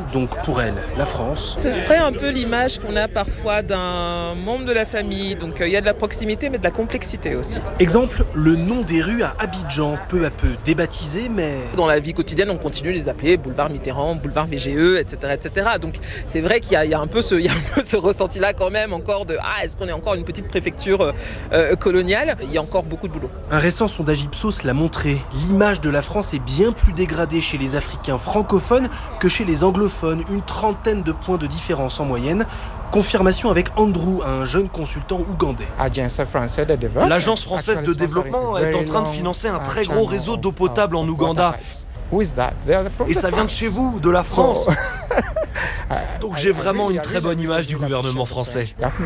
donc pour elle, la France. Ce serait un peu l'image qu'on a parfois d'un membre de la famille. Donc il y a de la proximité, mais de la complexité aussi. Exemple, le nom des rues à Abidjan, peu à peu débaptisé, mais... Dans la vie quotidienne, on continue de les appeler boulevard Mitterrand, boulevard VGE, etc. etc. Donc c'est vrai qu'il y a un peu ce ressenti-là quand même encore de « Ah, est-ce qu'on est encore une petite préfecture coloniale ?» Il y a encore beaucoup de boulot. Un récent sondage Ipsos l'a montré, l'image de la France est bien plus dégradée chez les Africains francophones que chez les anglophones, une 30aine de points de différence en moyenne. Confirmation avec Andrew, un jeune consultant ougandais. L'Agence française de développement est en train de financer un très gros réseau d'eau potable en Ouganda. Et ça vient de chez vous, de la France. Donc j'ai vraiment une très bonne image du gouvernement français.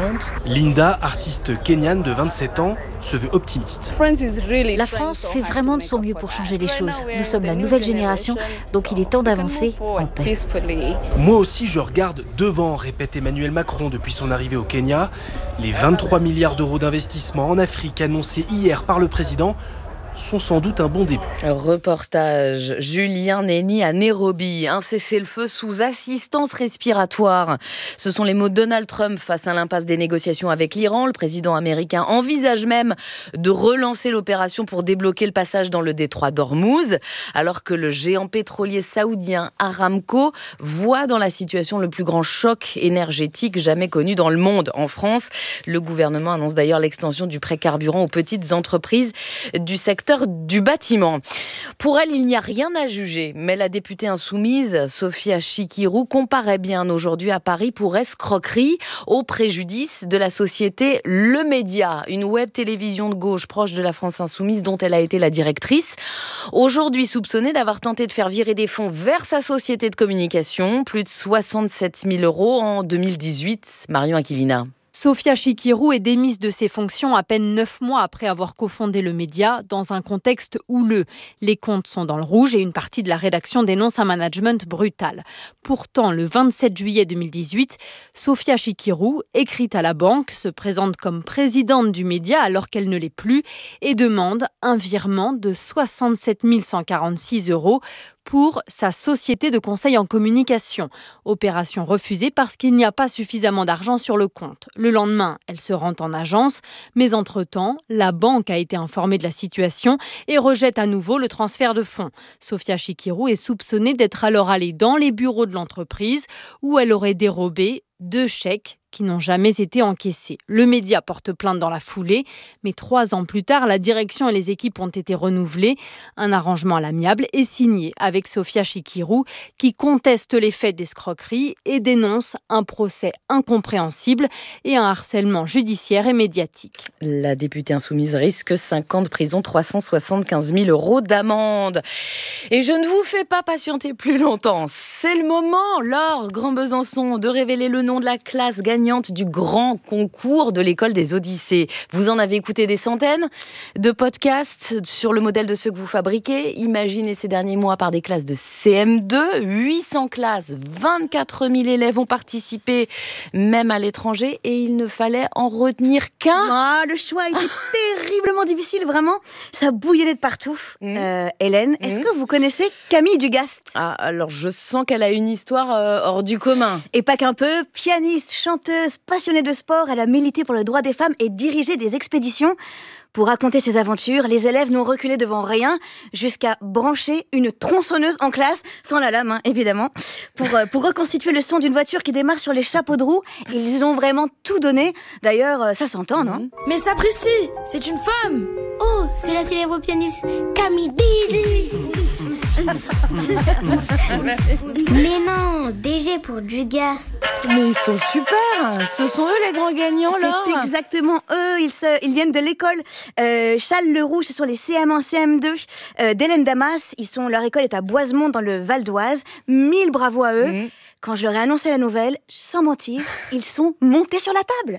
Linda, artiste kenyane de 27 ans, se veut optimiste. La France fait vraiment de son mieux pour changer les choses. Nous sommes la nouvelle génération, donc il est temps d'avancer en paix. Moi aussi je regarde devant, répète Emmanuel Macron depuis son arrivée au Kenya. Les 23 milliards d'euros d'investissement en Afrique annoncés hier par le président sont sans doute un bon début. Reportage Julien Nenny à Nairobi. Un cessez-le-feu sous assistance respiratoire. Ce sont les mots de Donald Trump face à l'impasse des négociations avec l'Iran. Le président américain envisage même de relancer l'opération pour débloquer le passage dans le détroit d'Ormuz, alors que le géant pétrolier saoudien Aramco voit dans la situation le plus grand choc énergétique jamais connu dans le monde. En France, le gouvernement annonce d'ailleurs l'extension du prêt carburant aux petites entreprises du secteur du bâtiment. Pour elle, il n'y a rien à juger, mais la députée insoumise, Sophia Chikirou, comparaît bien aujourd'hui à Paris pour escroquerie au préjudice de la société Le Média, une web-télévision de gauche proche de la France insoumise dont elle a été la directrice. Aujourd'hui soupçonnée d'avoir tenté de faire virer des fonds vers sa société de communication, plus de 67 000 € en 2018. Marion Aquilina. Sophia Chikirou est démise de ses fonctions à peine 9 mois après avoir cofondé le média dans un contexte houleux. Les comptes sont dans le rouge et une partie de la rédaction dénonce un management brutal. Pourtant, le 27 juillet 2018, Sophia Chikirou, écrite à la banque, se présente comme présidente du média alors qu'elle ne l'est plus et demande un virement de 67 146 € pour sa société de conseil en communication. Opération refusée parce qu'il n'y a pas suffisamment d'argent sur le compte. Le lendemain, elle se rend en agence, mais entre-temps, la banque a été informée de la situation et rejette à nouveau le transfert de fonds. Sophia Chikirou est soupçonnée d'être alors allée dans les bureaux de l'entreprise où elle aurait dérobé 2 chèques qui n'ont jamais été encaissés. Le média porte plainte dans la foulée, mais 3 ans plus tard, la direction et les équipes ont été renouvelées. Un arrangement à l'amiable est signé avec Sophia Chikirou, qui conteste les faits d'escroquerie et dénonce un procès incompréhensible et un harcèlement judiciaire et médiatique. La députée insoumise risque 5 ans de prison, 375 000 € d'amende. Et je ne vous fais pas patienter plus longtemps. C'est le moment, Laure Grand-Besançon, de révéler le nom de la classe gagnante du grand concours de l'école des Odyssées. Vous en avez écouté des centaines de podcasts sur le modèle de ceux que vous fabriquez. Imaginez ces derniers mois par des classes de CM2, 800 classes, 24 000 élèves ont participé, même à l'étranger, et il ne fallait en retenir qu'un. Le choix était terriblement difficile, vraiment. Ça bouillonnait de partout. Hélène, est-ce que vous connaissez Camille Dugast ? Alors je sens qu'elle a une histoire hors du commun. Et pas qu'un peu, pianiste, chanteuse, passionnée de sport, elle a milité pour le droit des femmes et dirigé des expéditions. Pour raconter ses aventures, les élèves n'ont reculé devant rien jusqu'à brancher une tronçonneuse en classe, sans la lame, évidemment, pour reconstituer le son d'une voiture qui démarre sur les chapeaux de roue. Ils ont vraiment tout donné. D'ailleurs, ça s'entend, non ? Mais sapristi, c'est une femme. Oh, c'est la célèbre pianiste Camille DG. Mais non, DG pour Dugast. Mais ils sont super. Ce sont eux les grands gagnants, là. C'est exactement eux. Ils viennent de l'école Charles Leroux. Ce sont les CM1, CM2 d'Hélène Damas. Leur école est à Boisemont dans le Val d'Oise. 1000 bravo à eux. Quand je leur ai annoncé la nouvelle, sans mentir, ils sont montés sur la table.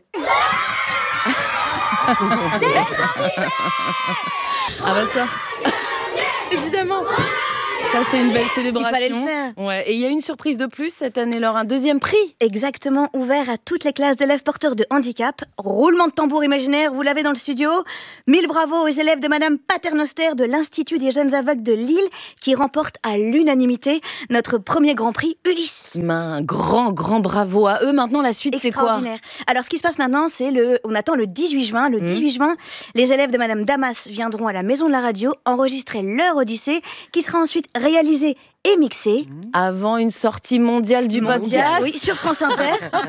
Ah bah ça, évidemment. Ça, c'est une belle célébration. Il fallait le faire. Ouais. Et il y a une surprise de plus cette année, Laure, un deuxième prix. Exactement, ouvert à toutes les classes d'élèves porteurs de handicap. Roulement de tambour imaginaire, vous l'avez dans le studio. 1000 bravos aux élèves de Madame Paternoster de l'Institut des jeunes aveugles de Lille qui remportent à l'unanimité notre premier grand prix Ulysse. Un grand bravo à eux. Maintenant, la suite, c'est quoi ? Extraordinaire. Alors, ce qui se passe maintenant, c'est on attend le 18 juin. Le 18 juin, les élèves de Madame Damas viendront à la Maison de la Radio enregistrer leur Odyssée qui sera ensuite réalisée et mixée. Avant une sortie mondiale du podcast. Oui, sur France Inter,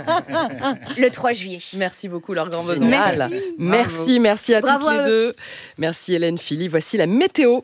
le 3 juillet. Merci beaucoup, Laure Grand-Beson. Merci à toutes les deux. Merci Hélène Philly. Voici la météo.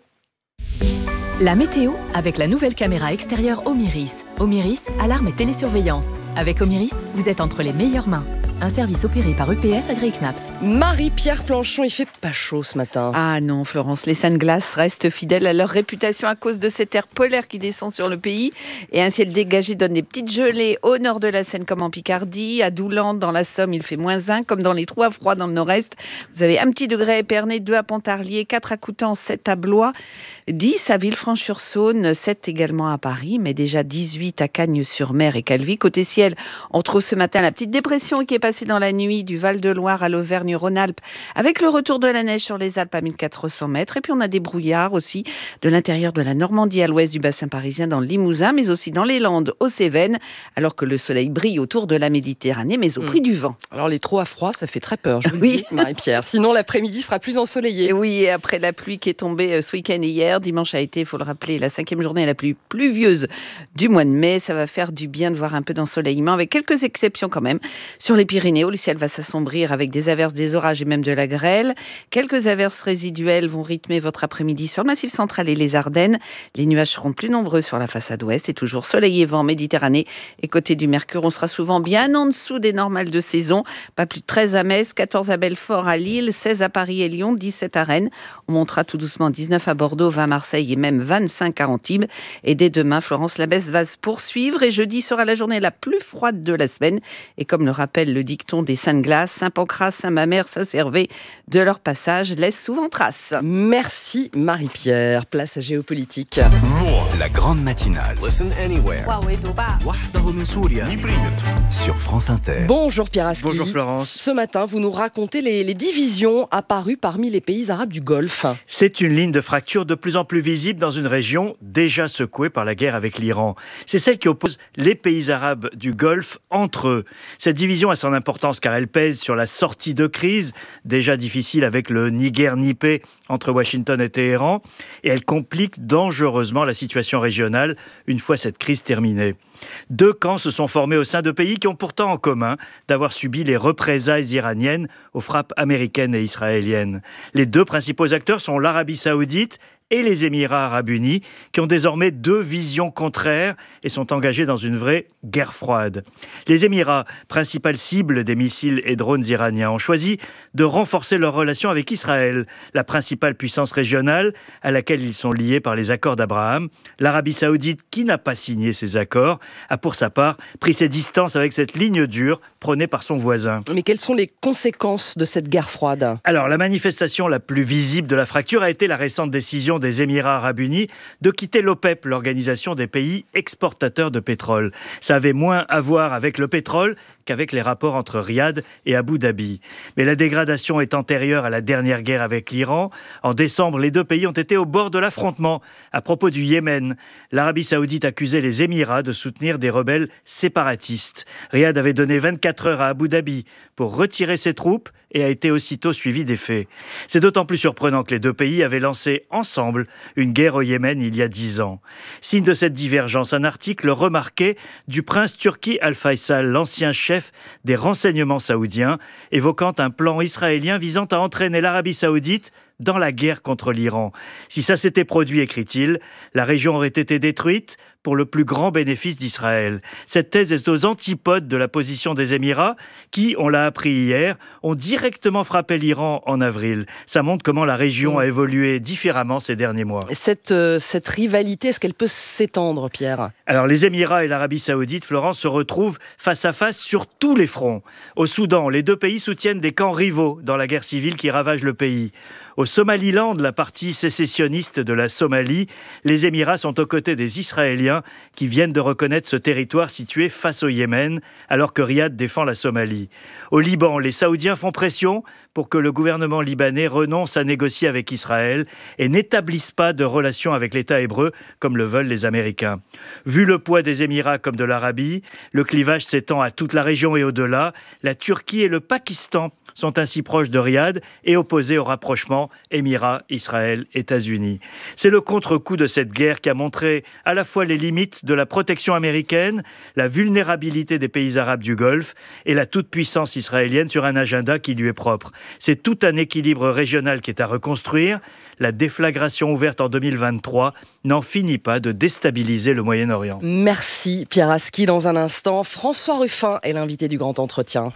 La météo avec la nouvelle caméra extérieure Omiris. Omiris, alarme et télésurveillance. Avec Omiris, vous êtes entre les meilleures mains. Un service opéré par EPS AgriKnaps. Marie-Pierre Planchon, il fait pas chaud ce matin. Ah non, Florence, les Sunglass restent fidèles à leur réputation à cause de cet air polaire qui descend sur le pays. Et un ciel dégagé donne des petites gelées au nord de la Seine comme en Picardie. À Doullens, dans la Somme, il fait -1, comme dans les trous à froid dans le nord-est. Vous avez 1 petit degré à Épernay, 2 à Pontarlier, 4 à Coutances, 7 à Blois, 10 à Villefranche-sur-Saône, 7 également à Paris, mais déjà 18 à Cagnes-sur-Mer et Calvi. Côté ciel, on trouve ce matin la petite dépression qui est passée dans la nuit du Val-de-Loire à l'Auvergne-Rhône-Alpes, avec le retour de la neige sur les Alpes à 1400 mètres. Et puis on a des brouillards aussi de l'intérieur de la Normandie à l'ouest du bassin parisien dans le Limousin, mais aussi dans les Landes, aux Cévennes, alors que le soleil brille autour de la Méditerranée, mais au prix du vent. Alors les trous à froid, ça fait très peur, je vous le dis, Marie-Pierre. Sinon, l'après-midi sera plus ensoleillé. Et oui, et après la pluie qui est tombée ce week-end et hier, dimanche a été, il faut le rappeler, la 5e journée la plus pluvieuse du mois de mai. Ça va faire du bien de voir un peu d'ensoleillement, avec quelques exceptions quand même. Sur les Pyrénées, le ciel va s'assombrir avec des averses, des orages et même de la grêle. Quelques averses résiduelles vont rythmer votre après-midi sur le Massif central et les Ardennes. Les nuages seront plus nombreux sur la façade ouest et toujours soleil et vent Méditerranée. Et côté du Mercure, on sera souvent bien en dessous des normales de saison. Pas plus de 13 à Metz, 14 à Belfort, à Lille, 16 à Paris et Lyon, 17 à Rennes. On montera tout doucement 19 à Bordeaux, 20 à Marseille et même 25 à Antibes. Et dès demain, Florence, la baisse va se poursuivre et jeudi sera la journée la plus froide de la semaine. Et comme le rappelle le dicton des Saint-Glace, Saint-Pancras, Saint-Mamère, Saint-Servais, de leur passage laisse souvent trace. Merci Marie-Pierre. Place à géopolitique. La grande matinale. Listen anywhere. Sur France Inter. Bonjour Pierre Aski. Bonjour Florence. Ce matin, vous nous racontez les divisions apparues parmi les pays arabes du Golfe. C'est une ligne de fracture de plus en plus visible dans une région déjà secouée par la guerre avec l'Iran. C'est celle qui oppose les pays arabes du Golfe entre eux. Cette division a son importance car elle pèse sur la sortie de crise, déjà difficile avec le Niger-Nippé entre Washington et Téhéran, et elle complique dangereusement la situation régionale une fois cette crise terminée. 2 camps se sont formés au sein de pays qui ont pourtant en commun d'avoir subi les représailles iraniennes aux frappes américaines et israéliennes. Les 2 principaux acteurs sont l'Arabie Saoudite et les Émirats Arabes Unis, qui ont désormais 2 visions contraires et sont engagés dans une vraie guerre froide. Les Émirats, principale cible des missiles et drones iraniens, ont choisi de renforcer leurs relations avec Israël, la principale puissance régionale à laquelle ils sont liés par les accords d'Abraham. L'Arabie Saoudite, qui n'a pas signé ces accords, a pour sa part pris ses distances avec cette ligne dure prônée par son voisin. Mais quelles sont les conséquences de cette guerre froide ? Alors, la manifestation la plus visible de la fracture a été la récente décision des Émirats Arabes Unis de quitter l'OPEP, l'organisation des pays exportateurs de pétrole. Ça avait moins à voir avec le pétrole qu'avec les rapports entre Riyad et Abu Dhabi. Mais la dégradation est antérieure à la dernière guerre avec l'Iran. En décembre, les 2 pays ont été au bord de l'affrontement. À propos du Yémen, l'Arabie Saoudite accusait les Émirats de soutenir des rebelles séparatistes. Riyad avait donné 24 heures à Abu Dhabi pour retirer ses troupes et a été aussitôt suivi des faits. C'est d'autant plus surprenant que les 2 pays avaient lancé ensemble une guerre au Yémen il y a 10 ans. Signe de cette divergence, un article remarqué du prince Turki Al-Faisal, l'ancien chef des renseignements saoudiens, évoquant un plan israélien visant à entraîner l'Arabie Saoudite dans la guerre contre l'Iran. Si ça s'était produit, écrit-il, la région aurait été détruite pour le plus grand bénéfice d'Israël. Cette thèse est aux antipodes de la position des Émirats qui, on l'a appris hier, ont directement frappé l'Iran en avril. Ça montre comment la région a évolué différemment ces derniers mois. Cette rivalité, est-ce qu'elle peut s'étendre, Pierre ? Alors, les Émirats et l'Arabie Saoudite, Florence, se retrouvent face à face sur tous les fronts. Au Soudan, les 2 pays soutiennent des camps rivaux dans la guerre civile qui ravage le pays. Au Somaliland, la partie sécessionniste de la Somalie, les Émirats sont aux côtés des Israéliens qui viennent de reconnaître ce territoire situé face au Yémen, alors que Riyad défend la Somalie. Au Liban, les Saoudiens font pression pour que le gouvernement libanais renonce à négocier avec Israël et n'établisse pas de relations avec l'État hébreu comme le veulent les Américains. Vu le poids des Émirats comme de l'Arabie, le clivage s'étend à toute la région et au-delà. La Turquie et le Pakistan sont ainsi proches de Riyad et opposés au rapprochement Émirats, Israël, États-Unis. C'est le contre-coup de cette guerre qui a montré à la fois les limites de la protection américaine, la vulnérabilité des pays arabes du Golfe et la toute-puissance israélienne sur un agenda qui lui est propre. C'est tout un équilibre régional qui est à reconstruire. La déflagration ouverte en 2023 n'en finit pas de déstabiliser le Moyen-Orient. Merci Pierre Aski. Dans un instant, François Ruffin est l'invité du Grand Entretien.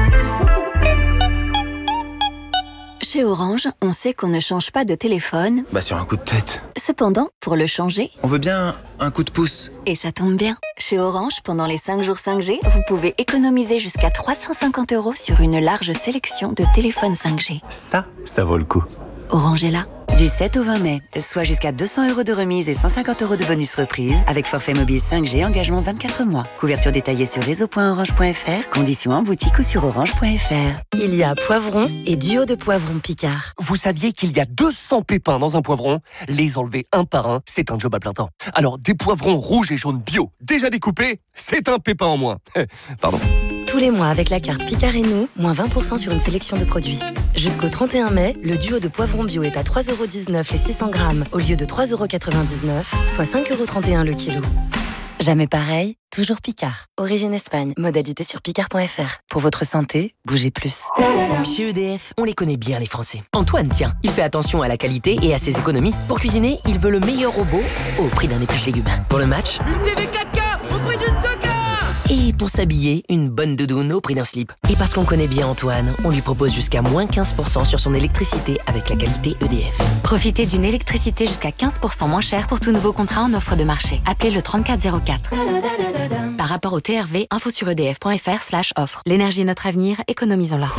Chez Orange, on sait qu'on ne change pas de téléphone. Sur un coup de tête. Cependant, pour le changer, on veut bien un coup de pouce. Et ça tombe bien. Chez Orange, pendant les 5 jours 5G, vous pouvez économiser jusqu'à 350 € sur une large sélection de téléphones 5G. Ça vaut le coup. Orange est là. Du 7 au 20 mai, soit jusqu'à 200 € de remise et 150 € de bonus reprise avec forfait mobile 5G, engagement 24 mois. Couverture détaillée sur réseau.orange.fr, conditions en boutique ou sur orange.fr. Il y a poivron et duo de poivrons Picard. Vous saviez qu'il y a 200 pépins dans un poivron? Les enlever un par un, c'est un job à plein temps. Alors, des poivrons rouges et jaunes bio, déjà découpés, c'est un pépin en moins. Pardon. Tous les mois, avec la carte Picard et nous, moins 20% sur une sélection de produits. Jusqu'au 31 mai, le duo de poivrons bio est à 3,19 € les 600 grammes au lieu de 3,99 €, soit 5,31 € le kilo. Jamais pareil, toujours Picard. Origine Espagne, modalité sur picard.fr. Pour votre santé, bougez plus. Chez EDF, on les connaît bien les Français. Antoine, tiens, il fait attention à la qualité et à ses économies. Pour cuisiner, il veut le meilleur robot au prix d'un épluche légumes. Pour le match, une TV 4K au prix d'une 2K. Et pour s'habiller, une bonne doudoune au prix d'un slip. Et parce qu'on connaît bien Antoine, on lui propose jusqu'à moins 15% sur son électricité avec la qualité EDF. Profitez d'une électricité jusqu'à 15% moins chère pour tout nouveau contrat en offre de marché. Appelez le 3404. Par rapport au TRV, info sur edf.fr/offre. L'énergie est notre avenir, économisons-la.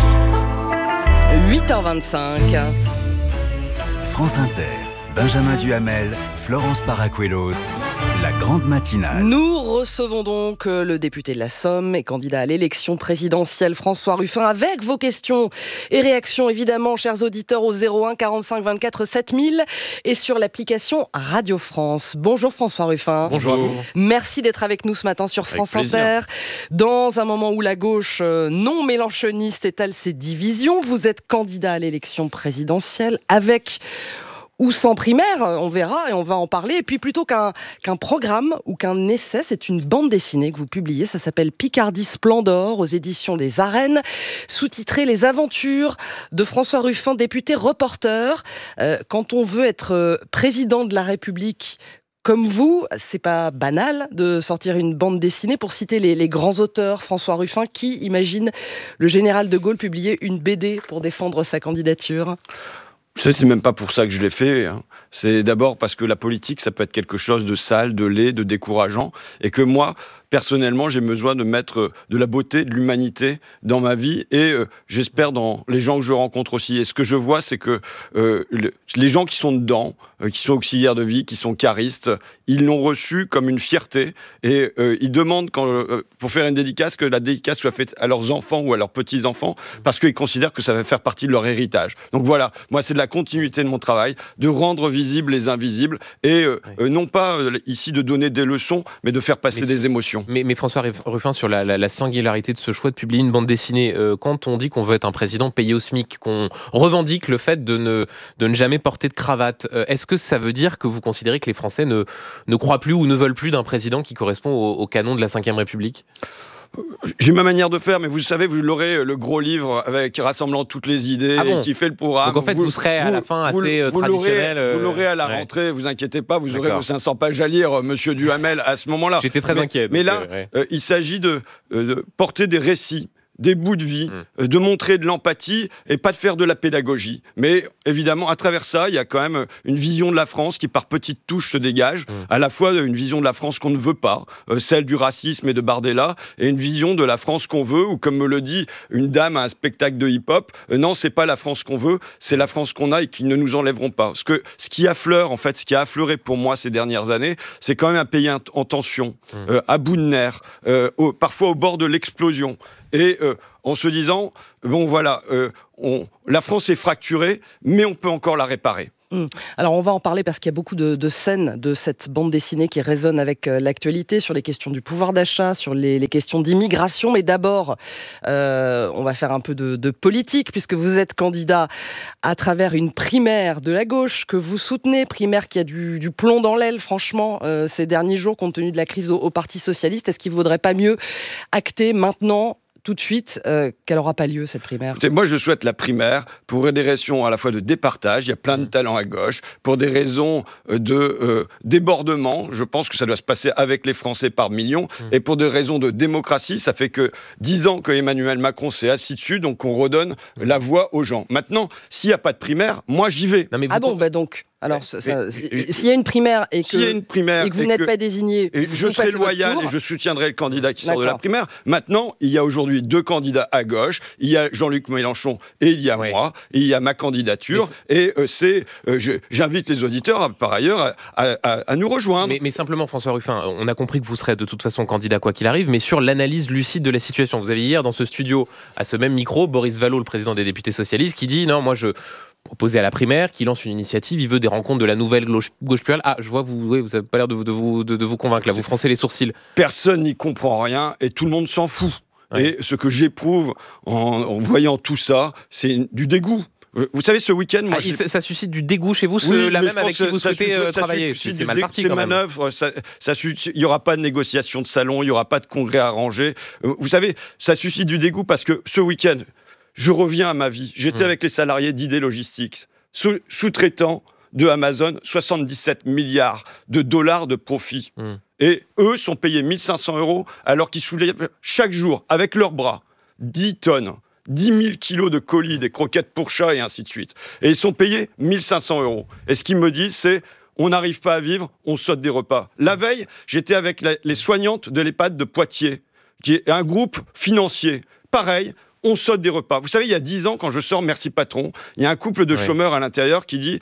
8h25. France Inter, Benjamin Duhamel, Florence Paracuelos, la grande matinale. Nous recevons donc le député de la Somme et candidat à l'élection présidentielle François Ruffin avec vos questions et réactions évidemment, chers auditeurs, au 01 45 24 7000 et sur l'application Radio France. Bonjour François Ruffin. Bonjour à vous. Merci d'être avec nous ce matin sur France Inter. Dans un moment où la gauche non mélenchoniste étale ses divisions, vous êtes candidat à l'élection présidentielle avec ou sans primaire, on verra et on va en parler. Et puis plutôt qu'un programme ou qu'un essai, c'est une bande dessinée que vous publiez. Ça s'appelle Picardie Splendor aux éditions des Arènes, sous-titré Les aventures de François Ruffin, député reporter. Quand on veut être président de la République comme vous, c'est pas banal de sortir une bande dessinée. Pour citer les grands auteurs, François Ruffin, qui imagine le général de Gaulle publier une BD pour défendre sa candidature? C'est même pas pour ça que je l'ai fait. Hein. C'est d'abord parce que la politique, ça peut être quelque chose de sale, de laid, de décourageant. Et que moi, personnellement, j'ai besoin de mettre de la beauté, de l'humanité dans ma vie. Et j'espère dans les gens que je rencontre aussi. Et ce que je vois, c'est que les gens qui sont dedans, qui sont auxiliaires de vie, qui sont caristes, ils l'ont reçu comme une fierté. Et ils demandent, pour faire une dédicace, que la dédicace soit faite à leurs enfants ou à leurs petits-enfants, parce qu'ils considèrent que ça va faire partie de leur héritage. Donc voilà, moi, c'est de la continuité de mon travail, de rendre visibles les invisibles, et non pas ici de donner des leçons, mais de faire passer des émotions. Mais François Ruffin, sur la singularité de ce choix de publier une bande dessinée, quand on dit qu'on veut être un président payé au SMIC, qu'on revendique le fait de ne jamais porter de cravate, est-ce que ça veut dire que vous considérez que les Français ne croient plus ou ne veulent plus d'un président qui correspond au canon de la Ve République ? J'ai ma manière de faire, mais vous savez, vous l'aurez, le gros livre rassemblant toutes les idées, qui fait le programme. Donc en fait, vous serez à la fin assez traditionnel. Vous l'aurez à la rentrée, vous inquiétez pas, vous aurez vos 500 pages à lire, monsieur Duhamel, à ce moment-là. J'étais très inquiet. Mais là, il s'agit de porter des récits des bouts de vie, de montrer de l'empathie et pas de faire de la pédagogie. Mais évidemment, à travers ça, il y a quand même une vision de la France qui, par petites touches, se dégage. À la fois une vision de la France qu'on ne veut pas, celle du racisme et de Bardella, et une vision de la France qu'on veut, ou comme me le dit une dame à un spectacle de hip-hop, non, c'est pas la France qu'on veut, c'est la France qu'on a et qu'ils ne nous enlèveront pas. Parce que ce qui affleure, en fait, ce qui a affleuré pour moi ces dernières années, c'est quand même un pays en tension, à bout de nerfs, parfois au bord de l'explosion. Et en se disant, bon voilà, la France est fracturée, mais on peut encore la réparer. Alors on va en parler parce qu'il y a beaucoup de scènes de cette bande dessinée qui résonnent avec l'actualité sur les questions du pouvoir d'achat, sur les questions d'immigration. Mais d'abord, on va faire un peu de politique puisque vous êtes candidat à travers une primaire de la gauche que vous soutenez, primaire qui a du plomb dans l'aile franchement ces derniers jours compte tenu de la crise au Parti Socialiste. Est-ce qu'il ne vaudrait pas mieux acter maintenant tout de suite qu'elle n'aura pas lieu, cette primaire? Écoutez, moi, je souhaite la primaire pour des raisons à la fois de départage, il y a plein de talents à gauche, pour des raisons de débordement, je pense que ça doit se passer avec les Français par millions, et pour des raisons de démocratie, ça fait que 10 ans que Emmanuel Macron s'est assis dessus, donc on redonne la voix aux gens. Maintenant, s'il n'y a pas de primaire, moi, j'y vais. Non, mais donc... Alors, s'il y a une primaire et que vous n'êtes pas désigné, je serai loyal et je soutiendrai le candidat qui sort de la primaire. Maintenant, il y a aujourd'hui 2 candidats à gauche. Il y a Jean-Luc Mélenchon et il y a moi. Et il y a ma candidature. J'invite les auditeurs, par ailleurs, à nous rejoindre. Mais simplement, François Ruffin, on a compris que vous serez de toute façon candidat quoi qu'il arrive, mais sur l'analyse lucide de la situation. Vous avez hier dans ce studio, à ce même micro, Boris Vallaud, le président des députés socialistes, qui dit « Non, moi je... » proposé à la primaire, qui lance une initiative, il veut des rencontres de la nouvelle gauche plurale. Ah, je vois, vous n'avez pas l'air de vous convaincre, là, vous froncez les sourcils. Personne n'y comprend rien et tout le monde s'en fout. Ouais. Et ce que j'éprouve en voyant tout ça, c'est du dégoût. Vous savez, ce week-end... Moi, ça suscite du dégoût chez vous, ceux-là même avec qui vous souhaitez travailler. C'est mal parti quand même. Manœuvres, il n'y aura pas de négociation de salon, il n'y aura pas de congrès arrangé. Vous savez, ça suscite du dégoût parce que ce week-end, je reviens à ma vie. J'étais avec les salariés d'ID Logistics, sous-traitants de Amazon, 77 milliards de dollars de profit. Et eux sont payés 1 500 € alors qu'ils soulèvent chaque jour, avec leurs bras, 10 tonnes, 10 000 kilos de colis, des croquettes pour chats et ainsi de suite. Et ils sont payés 1 500 €. Et ce qu'ils me disent, c'est on n'arrive pas à vivre, on saute des repas. La veille, j'étais avec les soignantes de l'EHPAD de Poitiers, qui est un groupe financier. Pareil, on saute des repas. Vous savez, il y a 10 ans, quand je sors Merci Patron, il y a un couple de chômeurs à l'intérieur qui dit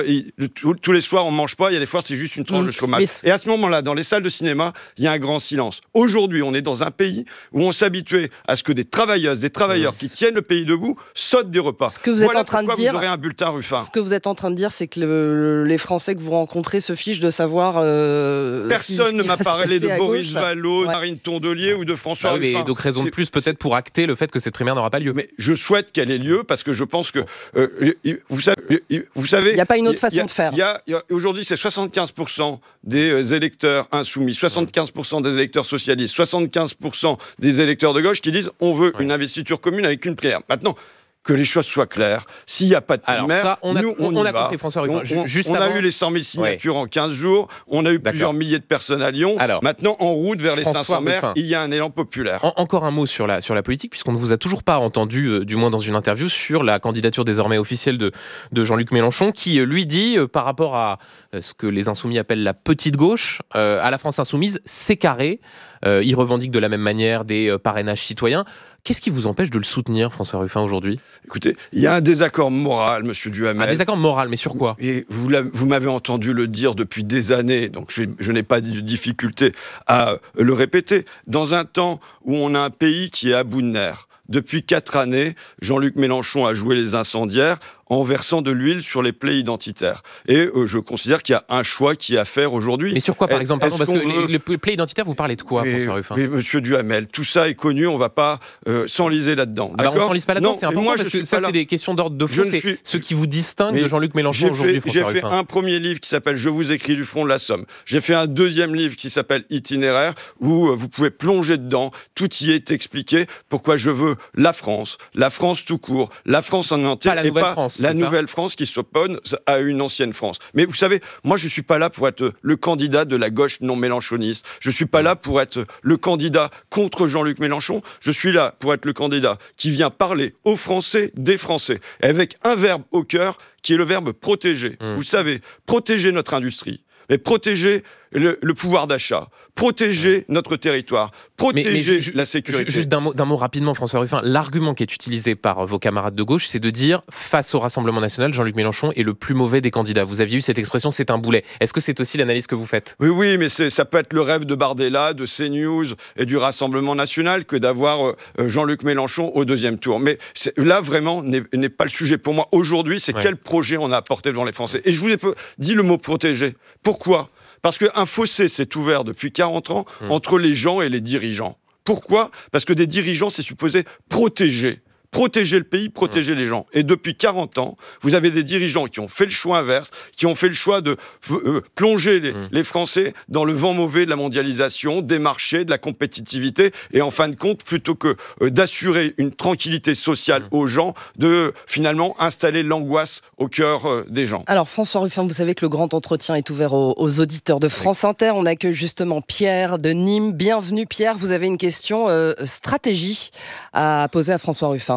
tous les soirs, on ne mange pas, il y a des fois, c'est juste une tranche de chômage. Et à ce moment-là, dans les salles de cinéma, il y a un grand silence. Aujourd'hui, on est dans un pays où on s'habituait à ce que des travailleuses, des travailleurs qui tiennent le pays debout sautent des repas. Ce que vous êtes en train de dire, vous aurez un bulletin Ruffin. Ce que vous êtes en train de dire, c'est que les Français que vous rencontrez se fichent de savoir... Personne ne m'a parlé de Boris Vallaud, Marine Tondelier ou de François Ruffin. Mais donc raison de plus peut-être pour acter le fait que cette primaire n'aura pas lieu. Mais je souhaite qu'elle ait lieu parce que je pense que vous savez, il n'y a pas une autre façon de faire. Aujourd'hui, c'est 75% des électeurs insoumis, 75% des électeurs socialistes, 75% des électeurs de gauche qui disent on veut une investiture commune avec une primaire. Maintenant, que les choses soient claires. S'il n'y a pas de primaire, on a compris, François Ruffin. On a eu les 100 000 signatures en 15 jours, on a eu plusieurs milliers de personnes à Lyon. Maintenant, en route vers les 500 maires, il y a un élan populaire. Encore un mot sur la politique, puisqu'on ne vous a toujours pas entendu, du moins dans une interview, sur la candidature désormais officielle de Jean-Luc Mélenchon, qui lui dit, par rapport à ce que les Insoumis appellent la petite gauche, à la France Insoumise, c'est carré. Il revendique de la même manière des parrainages citoyens. Qu'est-ce qui vous empêche de le soutenir, François Ruffin, aujourd'hui ? Écoutez, il y a un désaccord moral, monsieur Duhamel. Un désaccord moral, mais sur quoi ? Et vous m'avez entendu le dire depuis des années, donc je n'ai pas de difficulté à le répéter. Dans un temps où on a un pays qui est à bout de nerfs, depuis 4 années, Jean-Luc Mélenchon a joué les incendiaires en versant de l'huile sur les plaies identitaires. Et je considère qu'il y a un choix qui est à faire aujourd'hui. Mais sur quoi, par exemple ? Pardon, parce que les plaies identitaires, vous parlez de quoi, François Ruffin ? Mais monsieur Duhamel, tout ça est connu, on ne va pas s'enliser là-dedans. Alors on ne s'enlise pas là-dedans, c'est important, parce que ça, c'est des questions d'ordre de fond, c'est ce qui vous distingue de Jean-Luc Mélenchon aujourd'hui, François Ruffin. J'ai fait un premier livre qui s'appelle « Je vous écris du front de la Somme ». J'ai fait un deuxième livre qui s'appelle « Itinéraire », où vous pouvez plonger dedans, tout y est expliqué, pourquoi je veux la France tout court, la France en entier, pas la nouvelle France. la nouvelle France qui s'oppose à une ancienne France. Mais vous savez, moi je ne suis pas là pour être le candidat de la gauche non mélenchoniste. Je ne suis pas là pour être le candidat contre Jean-Luc Mélenchon. Je suis là pour être le candidat qui vient parler aux Français des Français, avec un verbe au cœur qui est le verbe protéger. Vous savez, protéger notre industrie, mais protéger le pouvoir d'achat, protéger notre territoire, protéger la sécurité. Juste d'un mot rapidement, François Ruffin. L'argument qui est utilisé par vos camarades de gauche, c'est de dire, face au Rassemblement national, Jean-Luc Mélenchon est le plus mauvais des candidats. Vous aviez eu cette expression, c'est un boulet. Est-ce que c'est aussi l'analyse que vous faites ? Oui, mais ça peut être le rêve de Bardella, de CNews et du Rassemblement national que d'avoir Jean-Luc Mélenchon au deuxième tour. Mais là, vraiment, n'est pas le sujet pour moi. Aujourd'hui, c'est quel projet on a apporté devant les Français. Et je vous ai dit le mot protéger. Pourquoi ? Parce qu'un fossé s'est ouvert depuis 40 ans entre les gens et les dirigeants. Pourquoi ? Parce que des dirigeants, c'est supposé protéger le pays, protéger les gens. Et depuis 40 ans, vous avez des dirigeants qui ont fait le choix inverse, qui ont fait le choix de plonger les Français dans le vent mauvais de la mondialisation, des marchés, de la compétitivité, et en fin de compte, plutôt que d'assurer une tranquillité sociale aux gens, de finalement installer l'angoisse au cœur des gens. Alors François Ruffin, vous savez que le grand entretien est ouvert aux auditeurs de France Inter. On accueille justement Pierre de Nîmes. Bienvenue Pierre, vous avez une question stratégie à poser à François Ruffin.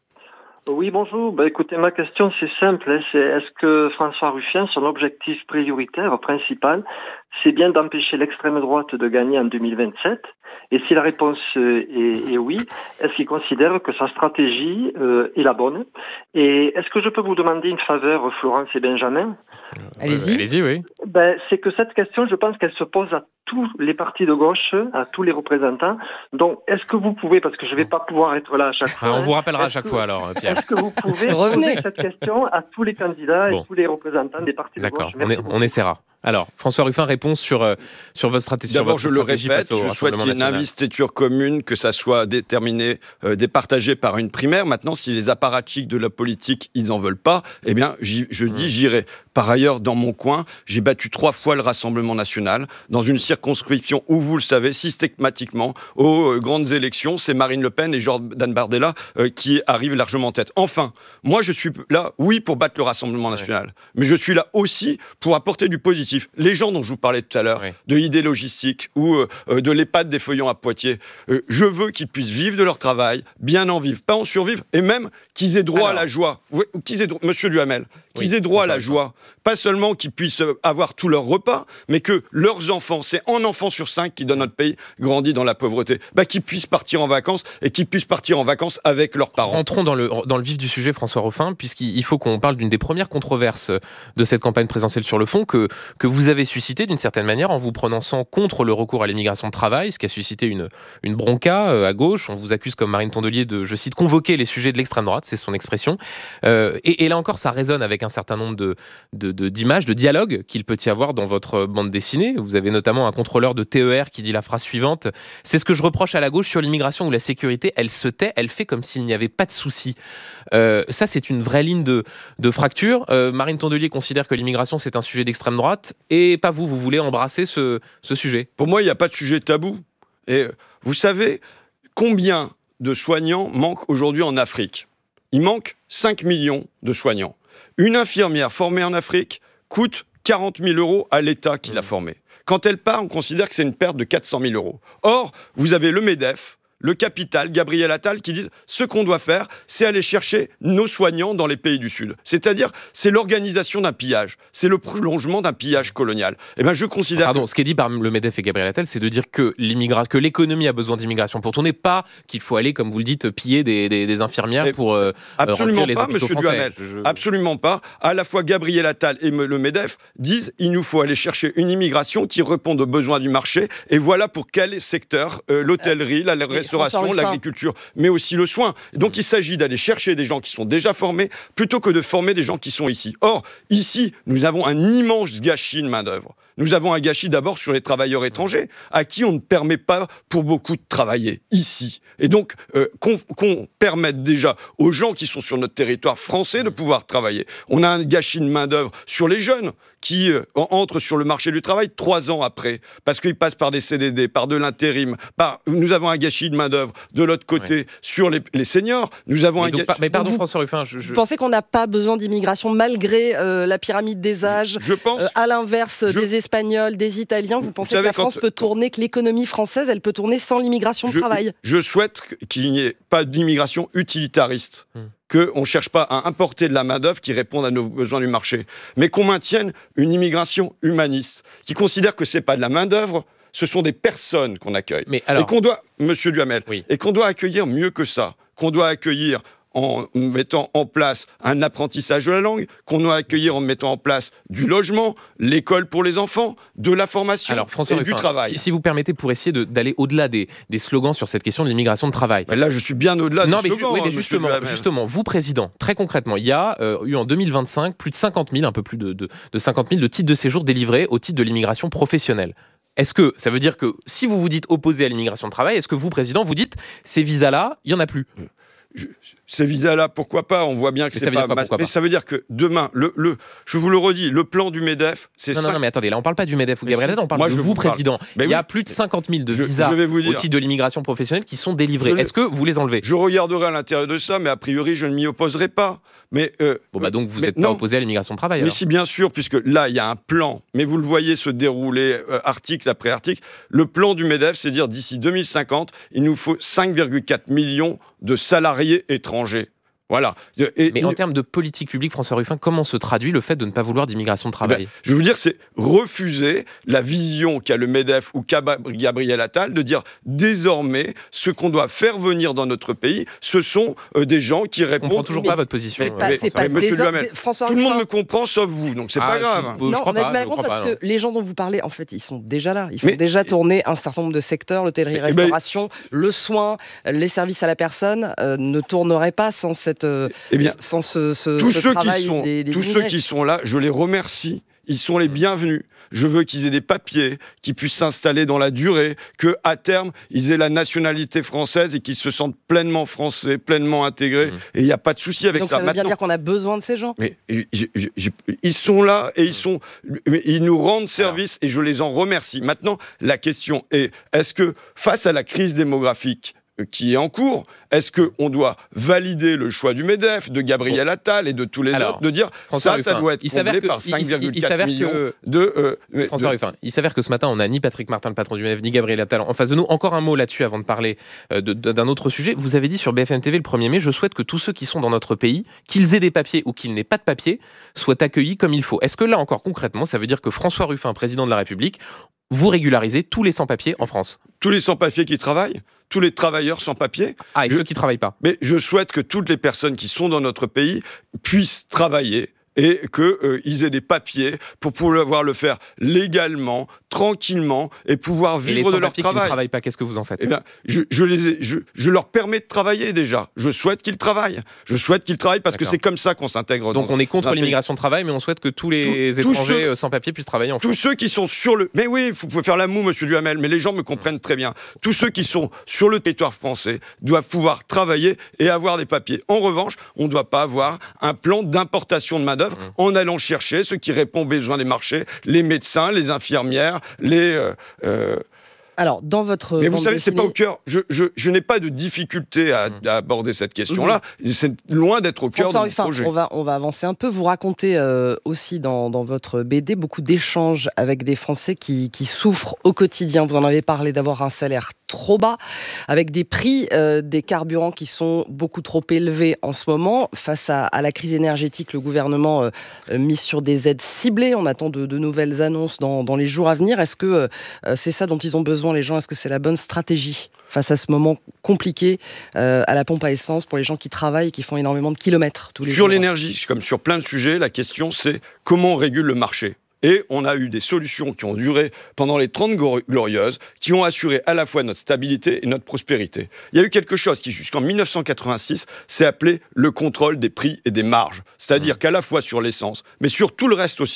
Oui, bonjour. Écoutez, ma question, c'est simple. C'est est-ce que François Ruffin, son objectif prioritaire, principal, c'est bien d'empêcher l'extrême droite de gagner en 2027 ? Et si la réponse est oui, est-ce qu'il considère que sa stratégie est la bonne ? Et est-ce que je peux vous demander une faveur, Florence et Benjamin ? Allez-y, oui. C'est que cette question, je pense qu'elle se pose à tous les partis de gauche, à tous les représentants. Donc, est-ce que vous pouvez, parce que je ne vais pas pouvoir être là à chaque fois... on vous rappellera à chaque fois alors, Pierre. Est-ce que vous pouvez poser cette question à tous les candidats et tous les représentants des partis de gauche ? On essaiera. Alors, François Ruffin répond sur votre stratégie. D'abord, je le répète, je souhaite qu'il y ait une investiture commune, que ça soit déterminé, départagé par une primaire. Maintenant, si les apparatchiks de la politique, ils n'en veulent pas, eh bien, je dis j'irai. Par ailleurs, dans mon coin, j'ai battu 3 fois le Rassemblement national, dans une circonscription où, vous le savez, systématiquement, aux grandes élections, c'est Marine Le Pen et Jordan Bardella qui arrivent largement en tête. Enfin, moi, je suis là, oui, pour battre le Rassemblement national, mais je suis là aussi pour apporter du positif. Les gens dont je vous parlais tout à l'heure, de ID Logistique ou de l'EHPAD des Feuillants à Poitiers, je veux qu'ils puissent vivre de leur travail, bien en vivre, pas en survivre, et même qu'ils aient droit à la joie. Monsieur Duhamel, qu'ils aient droit à la joie. Pas seulement qu'ils puissent avoir tous leurs repas, mais que leurs enfants, c'est un enfant sur 5 qui, dans notre pays, grandit dans la pauvreté, qu'ils puissent partir en vacances et qu'ils puissent partir en vacances avec leurs parents. Rentrons dans le vif du sujet, François Ruffin, puisqu'il faut qu'on parle d'une des premières controverses de cette campagne présidentielle sur le fond que vous avez suscité d'une certaine manière en vous prononçant contre le recours à l'immigration de travail, ce qui a suscité une bronca à gauche. On vous accuse, comme Marine Tondelier, de, je cite, convoquer les sujets de l'extrême droite, c'est son expression. Et là encore, ça résonne avec un certain nombre d'images, de dialogues qu'il peut y avoir dans votre bande dessinée. Vous avez notamment un contrôleur de TER qui dit la phrase suivante: « C'est ce que je reproche à la gauche sur l'immigration ou la sécurité, elle se tait, elle fait comme s'il n'y avait pas de souci. » Ça, c'est une vraie ligne de fracture. Marine Tondelier considère que l'immigration, c'est un sujet d'extrême droite, et pas vous voulez embrasser ce sujet. Pour moi, il n'y a pas de sujet tabou. Et vous savez combien de soignants manquent aujourd'hui en Afrique ? Il manque 5 millions de soignants. Une infirmière formée en Afrique coûte 40 000 € à l'État qui l'a formée. Quand elle part, on considère que c'est une perte de 400 000 €. Or, vous avez le MEDEF, le Capital, Gabriel Attal, qui disent ce qu'on doit faire, c'est aller chercher nos soignants dans les pays du Sud. C'est-à-dire, c'est l'organisation d'un pillage. C'est le prolongement d'un pillage colonial. Eh bien, je considère... Pardon, ce qui est dit par le MEDEF et Gabriel Attal, c'est de dire que l'économie a besoin d'immigration pour tourner, pas qu'il faut aller, comme vous le dites, piller des infirmières pour remplir les hôpitaux français. Duhamel, absolument pas. À la fois Gabriel Attal et le MEDEF disent il nous faut aller chercher une immigration qui réponde aux besoins du marché. Et voilà pour quel secteur, l'hôtellerie, la restauration, l'agriculture, mais aussi le soin. Donc il s'agit d'aller chercher des gens qui sont déjà formés plutôt que de former des gens qui sont ici. Or, ici, nous avons un immense gâchis de main-d'œuvre. Nous avons un gâchis d'abord sur les travailleurs étrangers, à qui on ne permet pas pour beaucoup de travailler ici. Et donc, qu'on permette déjà aux gens qui sont sur notre territoire français de pouvoir travailler. On a un gâchis de main-d'œuvre sur les jeunes qui entrent sur le marché du travail 3 ans après, parce qu'ils passent par des CDD, par de l'intérim. Nous avons un gâchis de main-d'œuvre de l'autre côté sur les seniors. Nous avons mais pardon, François Ruffin. Vous pensez qu'on n'a pas besoin d'immigration malgré la pyramide des âges? Je pense. À l'inverse des Espagnols, des Italiens, vous pensez que la France peut tourner, que l'économie française, elle peut tourner sans l'immigration de travail? Je souhaite qu'il n'y ait pas d'immigration utilitariste. Qu'on ne cherche pas à importer de la main-d'œuvre qui réponde à nos besoins du marché, mais qu'on maintienne une immigration humaniste, qui considère que ce n'est pas de la main-d'œuvre, ce sont des personnes qu'on accueille. Et qu'on doit, Monsieur Duhamel, et qu'on doit accueillir mieux que ça, qu'on doit accueillir en mettant en place un apprentissage de la langue, qu'on doit accueillir en mettant en place du logement, l'école pour les enfants, de la formation et du travail. Si vous permettez, pour essayer d'aller au-delà des slogans sur cette question de l'immigration de travail. Là, je suis bien au-delà des slogans. Mais justement, vous, président, très concrètement, il y a eu en 2025 plus de 50 000, un peu plus de 50 000 de titres de séjour délivrés au titre de l'immigration professionnelle. Est-ce que ça veut dire que si vous vous dites opposé à l'immigration de travail, est-ce que vous, président, vous dites ces visas-là, il n'y en a plus? Ces visas-là, pourquoi pas? On voit bien que c'est pas... Mais ça veut dire que demain, je vous le redis, le plan du MEDEF, c'est... Non, mais attendez, là on parle pas du MEDEF ou Gabriel Attal, on parle de vous, président. Il y a plus de 50 000 de visas au titre de l'immigration professionnelle qui sont délivrés. Est-ce que vous les enlevez? Je regarderai à l'intérieur de ça, mais a priori, je ne m'y opposerai pas. Mais, donc vous n'êtes pas opposé à l'immigration de travail? Mais si, bien sûr, puisque là, il y a un plan, mais vous le voyez se dérouler article après article. Le plan du MEDEF, c'est dire d'ici 2050, il nous faut 5,4 millions de salariés étrangers. Voilà. Mais en termes de politique publique, François Ruffin, comment se traduit le fait de ne pas vouloir d'immigration de travail? Je veux dire, c'est refuser la vision qu'a le MEDEF ou qu'a Gabriel Attal de dire désormais ce qu'on doit faire venir dans notre pays, ce sont des gens qui répondent. Je comprends toujours pas votre position. Monsieur Duhamel, tout le monde me comprend sauf vous, donc c'est pas grave. Non, on a du mal à comprendre parce que les gens dont vous parlez, en fait, ils sont déjà là. Ils font déjà tourner un certain nombre de secteurs, l'hôtellerie-restauration, le soin, les services à la personne ne tourneraient pas sans cette sans ce travail tous ceux qui sont là, je les remercie. Ils sont les bienvenus. Je veux qu'ils aient des papiers, qu'ils puissent s'installer dans la durée, qu'à terme, ils aient la nationalité française et qu'ils se sentent pleinement français, pleinement intégrés. Et il n'y a pas de souci avec ça. Donc ça veut bien dire qu'on a besoin de ces gens? Mais ils sont là et ils nous rendent service et je les en remercie. Maintenant, la question est, est-ce que face à la crise démographique qui est en cours, est-ce qu'on doit valider le choix du MEDEF, de Gabriel Attal et de tous les autres, de dire ça doit être comblé par 5,4 millions de... François Ruffin, il s'avère que ce matin, on n'a ni Patrick Martin, le patron du MEDEF, ni Gabriel Attal en face de nous. Encore un mot là-dessus avant de parler d'un autre sujet. Vous avez dit sur BFM TV le 1er mai, je souhaite que tous ceux qui sont dans notre pays, qu'ils aient des papiers ou qu'ils n'aient pas de papiers, soient accueillis comme il faut. Est-ce que là encore concrètement, ça veut dire que François Ruffin, président de la République, vous régularisez tous les sans-papiers en France? Tous les sans-papiers qui travaillent? Tous les travailleurs sans papier. Et ceux qui ne travaillent pas. Mais je souhaite que toutes les personnes qui sont dans notre pays puissent travailler et qu'ils aient des papiers pour pouvoir le faire légalement, tranquillement et pouvoir vivre de leur travail. Et les sans-papiers qui ne travaillent pas, qu'est-ce que vous en faites? Eh bien, je leur permets de travailler déjà. Je souhaite qu'ils travaillent. Je souhaite qu'ils travaillent parce que c'est comme ça qu'on s'intègre. Donc on est contre l'immigration de travail, mais on souhaite que tous les étrangers sans papier puissent travailler en France. Tous ceux qui sont sur le... Mais oui, vous pouvez faire la moue, monsieur Duhamel, mais les gens me comprennent très bien. Tous ceux qui sont sur le territoire français doivent pouvoir travailler et avoir des papiers. En revanche, on ne doit pas avoir un plan d'importation de main-d'œuvre en allant chercher ceux qui répondent aux besoins des marchés, les médecins, les infirmières, Alors, dans votre... Mais vous savez, c'est pas au cœur. Je n'ai pas de difficulté à aborder cette question-là. C'est loin d'être au cœur de mon projet. On va avancer un peu. Vous racontez aussi dans votre BD beaucoup d'échanges avec des Français qui souffrent au quotidien. Vous en avez parlé d'avoir un salaire trop bas, avec des prix des carburants qui sont beaucoup trop élevés en ce moment. Face à la crise énergétique, le gouvernement mise sur des aides ciblées. On attend de nouvelles annonces dans les jours à venir. Est-ce que c'est ça dont ils ont besoin, les gens? Est-ce que c'est la bonne stratégie face à ce moment compliqué à la pompe à essence pour les gens qui travaillent et qui font énormément de kilomètres tous les jours? Sur l'énergie, comme sur plein de sujets, la question c'est comment on régule le marché. Et on a eu des solutions qui ont duré pendant les 30 glorieuses, qui ont assuré à la fois notre stabilité et notre prospérité. Il y a eu quelque chose qui, jusqu'en 1986, s'est appelé le contrôle des prix et des marges. C'est-à-dire qu'à la fois sur l'essence, mais sur tout le reste aussi,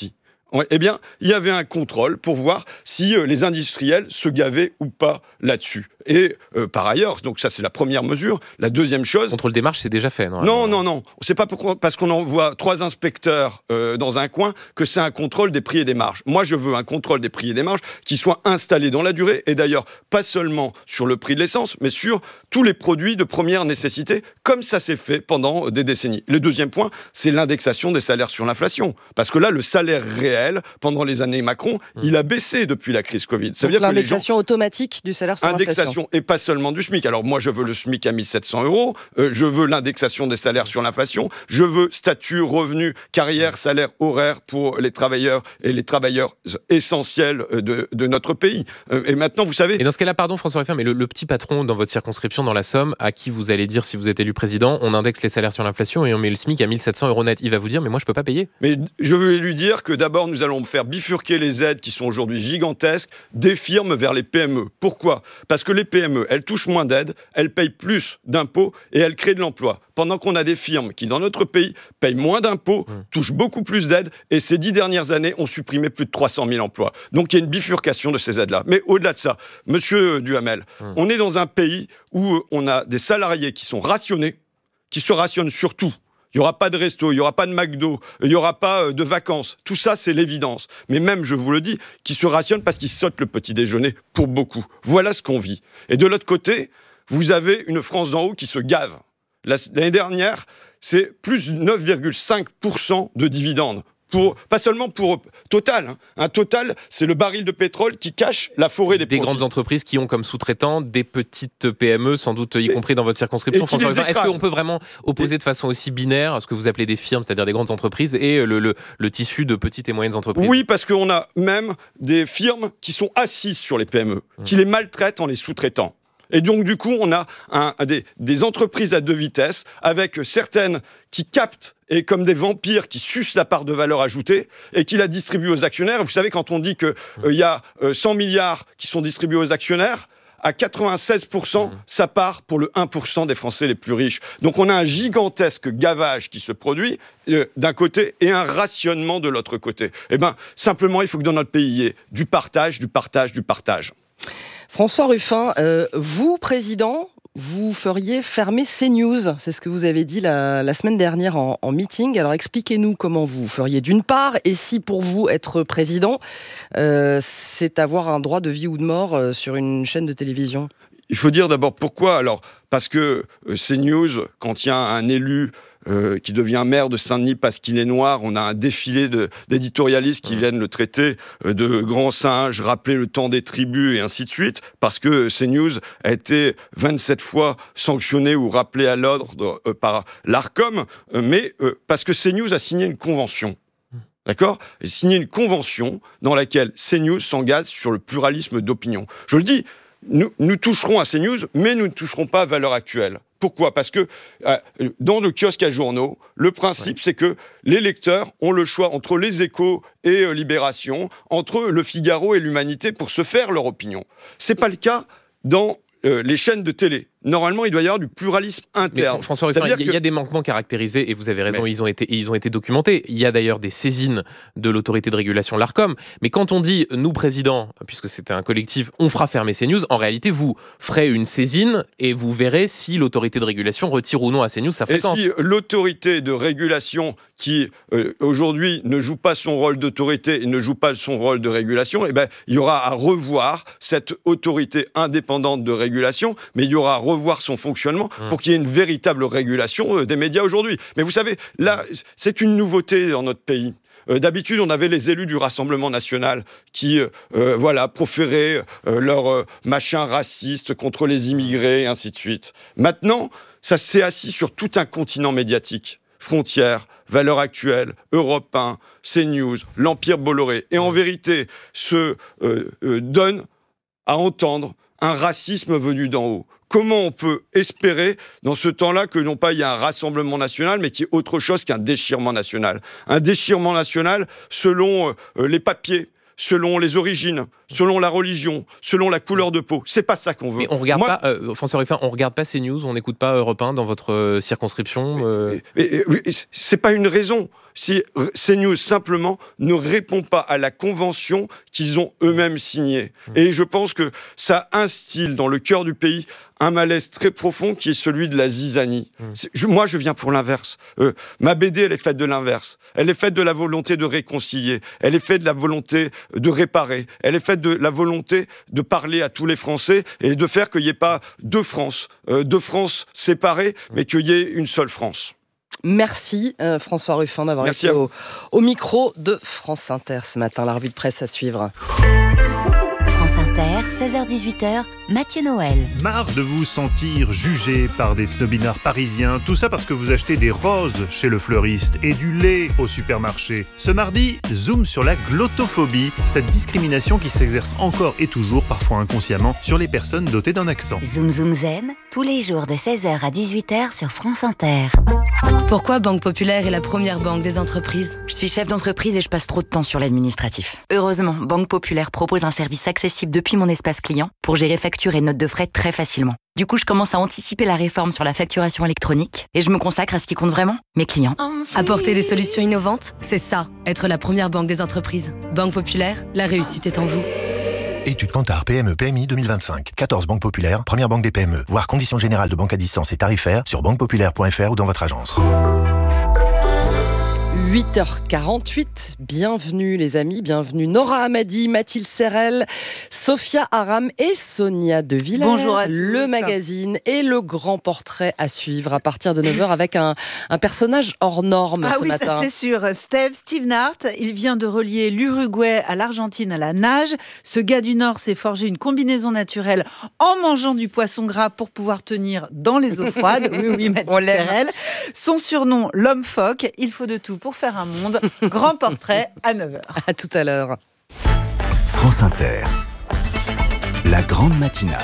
Eh bien, il y avait un contrôle pour voir si les industriels se gavaient ou pas là-dessus. Et par ailleurs, donc ça c'est la première mesure. La deuxième chose... Le contrôle des marges, c'est déjà fait, non ? Non. C'est pas parce qu'on envoie 3 inspecteurs dans un coin que c'est un contrôle des prix et des marges. Moi, je veux un contrôle des prix et des marges qui soit installé dans la durée, et d'ailleurs, pas seulement sur le prix de l'essence, mais sur tous les produits de première nécessité, comme ça s'est fait pendant des décennies. Le deuxième point, c'est l'indexation des salaires sur l'inflation. Parce que là, le salaire réel, pendant les années Macron, il a baissé depuis la crise Covid. Ça veut dire l'indexation automatique du salaire sur l'inflation. Et pas seulement du SMIC. Alors moi, je veux le SMIC à 1 700 €, je veux l'indexation des salaires sur l'inflation, je veux statut, revenu, carrière, salaire, horaire pour les travailleurs et les travailleurs essentiels de notre pays. Et maintenant, vous savez... Et dans ce cas-là, pardon François Ruffin, mais le petit patron dans votre circonscription, dans la Somme, à qui vous allez dire si vous êtes élu président, on indexe les salaires sur l'inflation et on met le SMIC à 1 700 € net, il va vous dire, mais moi je peux pas payer. Mais je veux lui dire que d'abord, nous allons faire bifurquer les aides qui sont aujourd'hui gigantesques des firmes vers les PME. Pourquoi ? Parce que les PME, elles touchent moins d'aides, elles payent plus d'impôts et elles créent de l'emploi. Pendant qu'on a des firmes qui, dans notre pays, payent moins d'impôts, touchent beaucoup plus d'aides, et ces 10 dernières années ont supprimé plus de 300 000 emplois. Donc il y a une bifurcation de ces aides-là. Mais au-delà de ça, monsieur Duhamel, on est dans un pays où on a des salariés qui sont rationnés, qui se rationnent sur tout. Il n'y aura pas de resto, il n'y aura pas de McDo, il n'y aura pas de vacances. Tout ça, c'est l'évidence. Mais même, je vous le dis, qui se rationnent parce qu'ils sautent le petit déjeuner pour beaucoup. Voilà ce qu'on vit. Et de l'autre côté, vous avez une France d'en haut qui se gave. L'année dernière, c'est plus 9,5% de dividendes. Pas seulement pour Total. Un Total, c'est le baril de pétrole qui cache la forêt des profits. Grandes entreprises qui ont comme sous-traitants des petites PME, sans doute y compris dans votre circonscription. François Ruffin, est-ce qu'on peut vraiment opposer de façon aussi binaire ce que vous appelez des firmes, c'est-à-dire des grandes entreprises, et le tissu de petites et moyennes entreprises ? Oui, parce qu'on a même des firmes qui sont assises sur les PME, qui les maltraitent en les sous-traitant. Et donc, du coup, on a des entreprises à 2 vitesses, avec certaines qui captent et comme des vampires qui sucent la part de valeur ajoutée et qui la distribuent aux actionnaires. Vous savez, quand on dit qu'il y a 100 milliards qui sont distribués aux actionnaires, à 96%, ça part pour le 1% des Français les plus riches. Donc on a un gigantesque gavage qui se produit d'un côté et un rationnement de l'autre côté. Eh bien, simplement, il faut que dans notre pays, il y ait du partage, du partage, du partage. François Ruffin, vous, président, vous feriez fermer CNews. C'est ce que vous avez dit la semaine dernière en meeting. Alors expliquez-nous comment vous feriez d'une part, et si pour vous être président, c'est avoir un droit de vie ou de mort sur une chaîne de télévision. Il faut dire d'abord pourquoi. Alors, parce que CNews, quand il y a un élu qui devient maire de Saint-Denis parce qu'il est noir, on a un défilé d'éditorialistes qui viennent le traiter de grand singe, rappeler le temps des tribus et ainsi de suite, parce que CNews a été 27 fois sanctionné ou rappelé à l'ordre par l'Arcom, mais parce que CNews a signé une convention. D'accord ? Et signé une convention dans laquelle CNews s'engage sur le pluralisme d'opinion. Je le dis, nous toucherons à CNews, mais nous ne toucherons pas à Valeurs Actuelles. Pourquoi ? Parce que dans le kiosque à journaux, le principe, c'est que les lecteurs ont le choix entre Les Échos et Libération, entre Le Figaro et l'Humanité pour se faire leur opinion. Ce n'est pas le cas dans les chaînes de télé. Normalement, il doit y avoir du pluralisme interne. Mais François Ruffin, il y a des manquements caractérisés, et vous avez raison, ils ont été documentés. Il y a d'ailleurs des saisines de l'autorité de régulation, l'Arcom. Mais quand on dit, nous, président, puisque c'était un collectif, on fera fermer CNews, en réalité, vous ferez une saisine et vous verrez si l'autorité de régulation retire ou non à CNews sa fréquence. Et si l'autorité de régulation, qui aujourd'hui ne joue pas son rôle d'autorité et ne joue pas son rôle de régulation, eh ben, il y aura à revoir cette autorité indépendante de régulation, mais il y aura à revoir son fonctionnement pour qu'il y ait une véritable régulation des médias aujourd'hui. Mais vous savez, là, c'est une nouveauté dans notre pays. D'habitude, on avait les élus du Rassemblement national qui proféraient leur machin raciste contre les immigrés, et ainsi de suite. Maintenant, ça s'est assis sur tout un continent médiatique. Frontières, Valeurs Actuelles, Europe 1, CNews, l'Empire Bolloré. Et en vérité, se donne à entendre un racisme venu d'en haut. Comment on peut espérer, dans ce temps-là, que non pas il y a un rassemblement national, mais qu'il y ait autre chose qu'un déchirement national ? Un déchirement national, selon les papiers, selon les origines, selon la religion, selon la couleur de peau. C'est pas ça qu'on veut. Mais on regarde pas, François Ruffin, on regarde pas CNews, on n'écoute pas Europe 1 dans votre circonscription. C'est pas une raison. Si CNews simplement ne répond pas à la convention qu'ils ont eux-mêmes signée. Et je pense que ça instille dans le cœur du pays un malaise très profond qui est celui de la zizanie. Moi, je viens pour l'inverse. Ma BD, elle est faite de l'inverse. Elle est faite de la volonté de réconcilier. Elle est faite de la volonté de réparer. Elle est faite de la volonté de parler à tous les Français et de faire qu'il n'y ait pas deux France séparées, mais qu'il y ait une seule France. Merci François Ruffin d'avoir été au micro de France Inter ce matin. La revue de presse à suivre. France Inter, 16h-18h, Mathieu Noël. Marre de vous sentir jugé par des snobinards parisiens, tout ça parce que vous achetez des roses chez le fleuriste et du lait au supermarché. Ce mardi, zoom sur la glottophobie, cette discrimination qui s'exerce encore et toujours, parfois inconsciemment, sur les personnes dotées d'un accent. Zoom Zoom Zen, tous les jours de 16h à 18h sur France Inter. Pourquoi Banque Populaire est la première banque des entreprises ? Je suis chef d'entreprise et je passe trop de temps sur l'administratif. Heureusement, Banque Populaire propose un service accessible depuis mon espace client pour gérer factures et notes de frais très facilement. Du coup, je commence à anticiper la réforme sur la facturation électronique et je me consacre à ce qui compte vraiment, mes clients. Apporter des solutions innovantes, c'est ça, être la première banque des entreprises. Banque Populaire, la réussite est en vous. Étude Kantar PME PMI 2025. 14 banques populaires, première banque des PME. Voir conditions générales de banque à distance et tarifaires sur banquepopulaire.fr ou dans votre agence. 8h48, bienvenue les amis, bienvenue Nora Hamadi, Mathilde Serrel, Sophia Aram et Sonia De Villers. Bonjour à tous. Le magazine et le grand portrait à suivre à partir de 9h avec un personnage hors norme ce matin. Ah oui, ça c'est sûr. Steve Nart, il vient de relier l'Uruguay à l'Argentine à la nage. Ce gars du Nord s'est forgé une combinaison naturelle en mangeant du poisson gras pour pouvoir tenir dans les eaux froides. Oui, Mathilde Serrel. Son surnom, l'homme phoque. Il faut de tout pour faire un monde. Grand portrait à 9h. À tout à l'heure. France Inter, la grande matinale.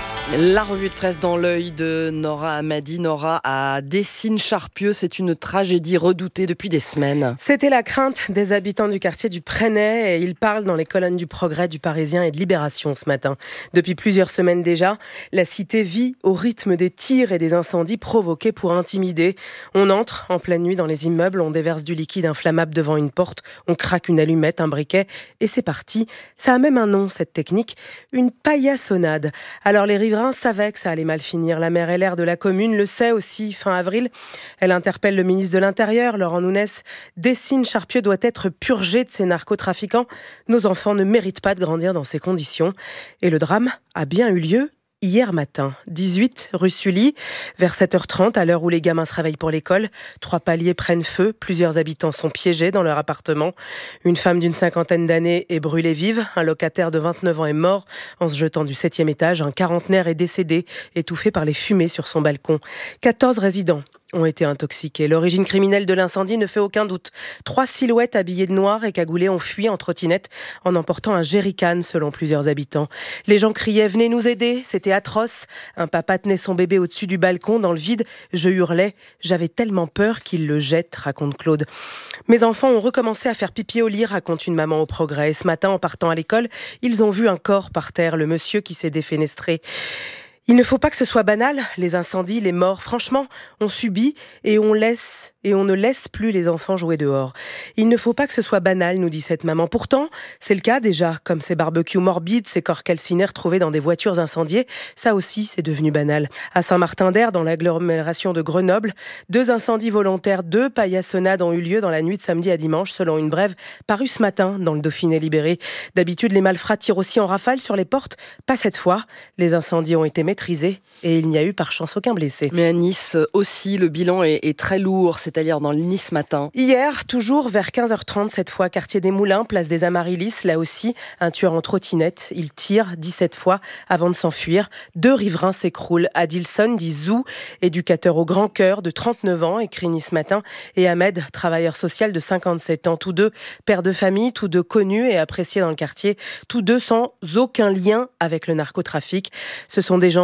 La revue de presse dans l'œil de Nora Hamadi. Nora, à Dessines-Charpieu, c'est une tragédie redoutée depuis des semaines. C'était la crainte des habitants du quartier du Prenay et ils parlent dans les colonnes du Progrès, du Parisien et de Libération ce matin. Depuis plusieurs semaines déjà, la cité vit au rythme des tirs et des incendies provoqués pour intimider. On entre en pleine nuit dans les immeubles, on déverse du liquide inflammable devant une porte, on craque une allumette, un briquet et c'est parti. Ça a même un nom, cette technique, une paillassonnade. Alors les riverains savaient que ça allait mal finir. La maire LR de la commune le sait aussi. Fin avril, elle interpelle le ministre de l'Intérieur, Laurent Nounès. Dessines-Charpieu doit être purgé de ses narcotrafiquants. Nos enfants ne méritent pas de grandir dans ces conditions. Et le drame a bien eu lieu hier matin, 18 rue Sully, vers 7h30, à l'heure où les gamins se réveillent pour l'école. 3 paliers prennent feu, plusieurs habitants sont piégés dans leur appartement. Une femme d'une 50aine d'années est brûlée vive, un locataire de 29 ans est mort en se jetant du 7e étage, un quarantenaire est décédé, étouffé par les fumées sur son balcon. 14 résidents ont été intoxiqués. L'origine criminelle de l'incendie ne fait aucun doute. 3 silhouettes habillées de noir et cagoulées ont fui en trottinette en emportant un jerrycan selon plusieurs habitants. Les gens criaient « Venez nous aider !» C'était atroce. Un papa tenait son bébé au-dessus du balcon dans le vide. Je hurlais. J'avais tellement peur qu'il le jette, raconte Claude. Mes enfants ont recommencé à faire pipi au lit, raconte une maman au Progrès. Et ce matin, en partant à l'école, ils ont vu un corps par terre, le monsieur qui s'est défenestré. Il ne faut pas que ce soit banal, les incendies, les morts. Franchement, on subit et on ne laisse plus les enfants jouer dehors. Il ne faut pas que ce soit banal, nous dit cette maman. Pourtant, c'est le cas déjà, comme ces barbecues morbides, ces corps calcinés retrouvés dans des voitures incendiées. Ça aussi, c'est devenu banal. À Saint-Martin-d'Air, dans l'agglomération de Grenoble, 2 incendies volontaires, 2 paillassonnades ont eu lieu dans la nuit de samedi à dimanche, selon une brève parue ce matin dans le Dauphiné libéré. D'habitude, les malfrats tirent aussi en rafale sur les portes. Pas cette fois. Les incendies ont été maîtrisés et il n'y a eu par chance aucun blessé. Mais à Nice aussi, le bilan est très lourd, c'est-à-dire dans le Nice matin. Hier, toujours vers 15h30, cette fois, quartier des Moulins, place des Amaryllis, là aussi, un tueur en trottinette. Il tire 17 fois avant de s'enfuir. 2 riverains s'écroulent. Adilson, dit Zou, éducateur au grand cœur de 39 ans, écrit Nice Matin, et Ahmed, travailleur social de 57 ans. Tous 2 pères de famille, tous 2 connus et appréciés dans le quartier, tous 2 sans aucun lien avec le narcotrafic. Ce sont des gens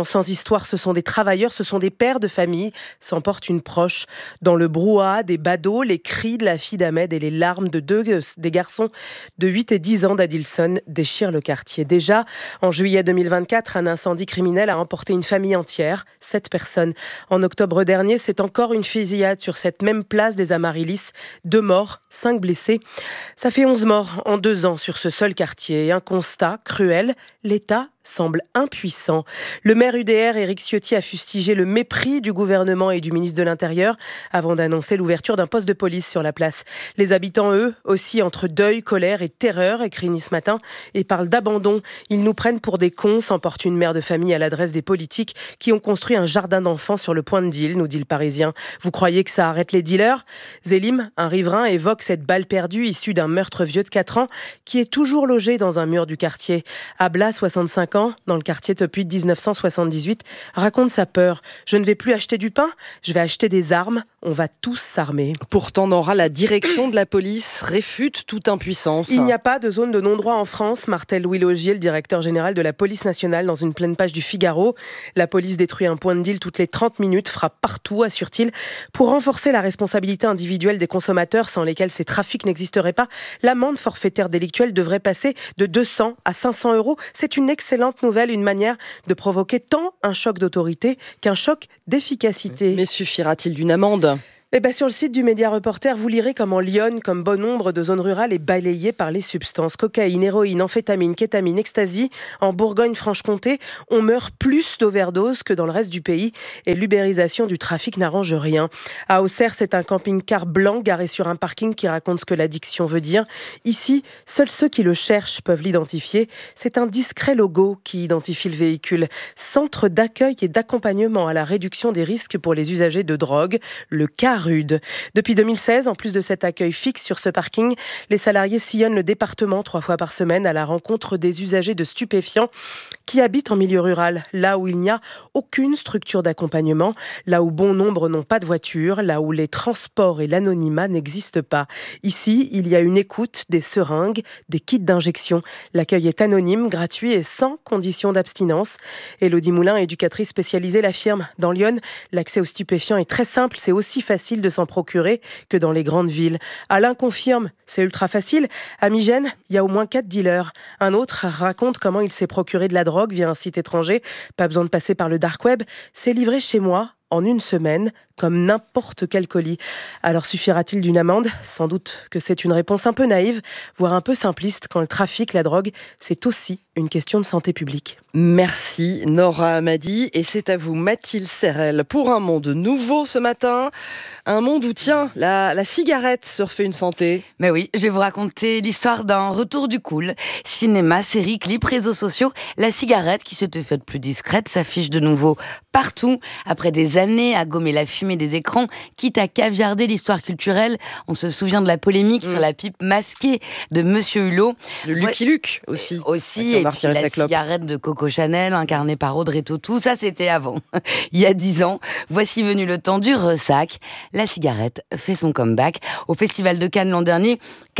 gens sans histoire, ce sont des travailleurs, ce sont des pères de famille, s'emporte une proche. Dans le brouhaha des badauds, les cris de la fille d'Ahmed et les larmes de des garçons de 8 et 10 ans d'Adilson déchirent le quartier. Déjà, en juillet 2024, un incendie criminel a emporté une famille entière, 7 personnes. En octobre dernier, c'est encore une fusillade sur cette même place des Amaryllis. 2 morts, 5 blessés. Ça fait 11 morts en 2 ans sur ce seul quartier. Et un constat cruel, l'État semble impuissant. Le maire UDR, Éric Ciotti, a fustigé le mépris du gouvernement et du ministre de l'Intérieur avant d'annoncer l'ouverture d'un poste de police sur la place. Les habitants, eux, aussi entre deuil, colère et terreur, écrit ce matin, et parlent d'abandon. Ils nous prennent pour des cons, s'emporte une mère de famille à l'adresse des politiques qui ont construit un jardin d'enfants sur le point de deal, nous dit le Parisien. Vous croyez que ça arrête les dealers ? Zélim, un riverain, évoque cette balle perdue issue d'un meurtre vieux de 4 ans qui est toujours logé dans un mur du quartier. Abla, 65 ans, dans le quartier depuis 1978, raconte sa peur. Je ne vais plus acheter du pain, je vais acheter des armes, on va tous s'armer. Pourtant, Nora, la direction de la police réfute toute impuissance. Il n'y a pas de zone de non-droit en France, martèle Louis Laugier, le directeur général de la police nationale, dans une pleine page du Figaro. La police détruit un point de deal toutes les 30 minutes, frappe partout, assure-t-il. Pour renforcer la responsabilité individuelle des consommateurs, sans lesquels ces trafics n'existeraient pas, l'amende forfaitaire délictuelle devrait passer de 200 à 500 €. C'est une excellente nouvelle, une manière de provoquer tant un choc d'autorité qu'un choc d'efficacité. Mais suffira-t-il d'une amende ? Sur le site du Média Reporter, vous lirez comment Lyon, comme bon nombre de zones rurales, est balayée par les substances. Cocaïne, héroïne, amphétamine, kétamine, ecstasy. En Bourgogne-Franche-Comté, on meurt plus d'overdose que dans le reste du pays et l'ubérisation du trafic n'arrange rien. À Auxerre, c'est un camping-car blanc garé sur un parking qui raconte ce que l'addiction veut dire. Ici, seuls ceux qui le cherchent peuvent l'identifier. C'est un discret logo qui identifie le véhicule. Centre d'accueil et d'accompagnement à la réduction des risques pour les usagers de drogue, le CAR. Depuis 2016, en plus de cet accueil fixe sur ce parking, les salariés sillonnent le département 3 fois par semaine à la rencontre des usagers de stupéfiants qui habitent en milieu rural, là où il n'y a aucune structure d'accompagnement, là où bon nombre n'ont pas de voiture, là où les transports et l'anonymat n'existent pas. Ici, il y a une écoute, des seringues, des kits d'injection. L'accueil est anonyme, gratuit et sans condition d'abstinence. Élodie Moulin, éducatrice spécialisée, l'affirme. Dans Lyon, l'accès aux stupéfiants est très simple, c'est aussi facile de s'en procurer que dans les grandes villes. Alain confirme, c'est ultra facile. À Migène, il y a au moins 4 dealers. Un autre raconte comment il s'est procuré de la drogue via un site étranger. Pas besoin de passer par le dark web. C'est livré chez moi en 1 semaine, comme n'importe quel colis. Alors suffira-t-il d'une amende ? Sans doute que c'est une réponse un peu naïve, voire un peu simpliste, quand le trafic, la drogue, c'est aussi une question de santé publique. Merci Nora Hamadi, et c'est à vous Mathilde Serrel pour un monde nouveau ce matin. Un monde où, tiens, la cigarette se refait une santé. Mais oui, je vais vous raconter l'histoire d'un retour du cool. Cinéma, séries, clips, réseaux sociaux, la cigarette qui s'était faite plus discrète s'affiche de nouveau partout. Après des années à gommer la fumée des écrans, quitte à caviarder l'histoire culturelle, on se souvient de la polémique sur la pipe masquée de Monsieur Hulot. Le Lucky Luke aussi. Et puis la cigarette de Coco Chanel, incarnée par Audrey Tautou, ça c'était avant. Il y a 10 ans, voici venu le temps du ressac. La cigarette fait son comeback. Au Festival de Cannes l'an dernier,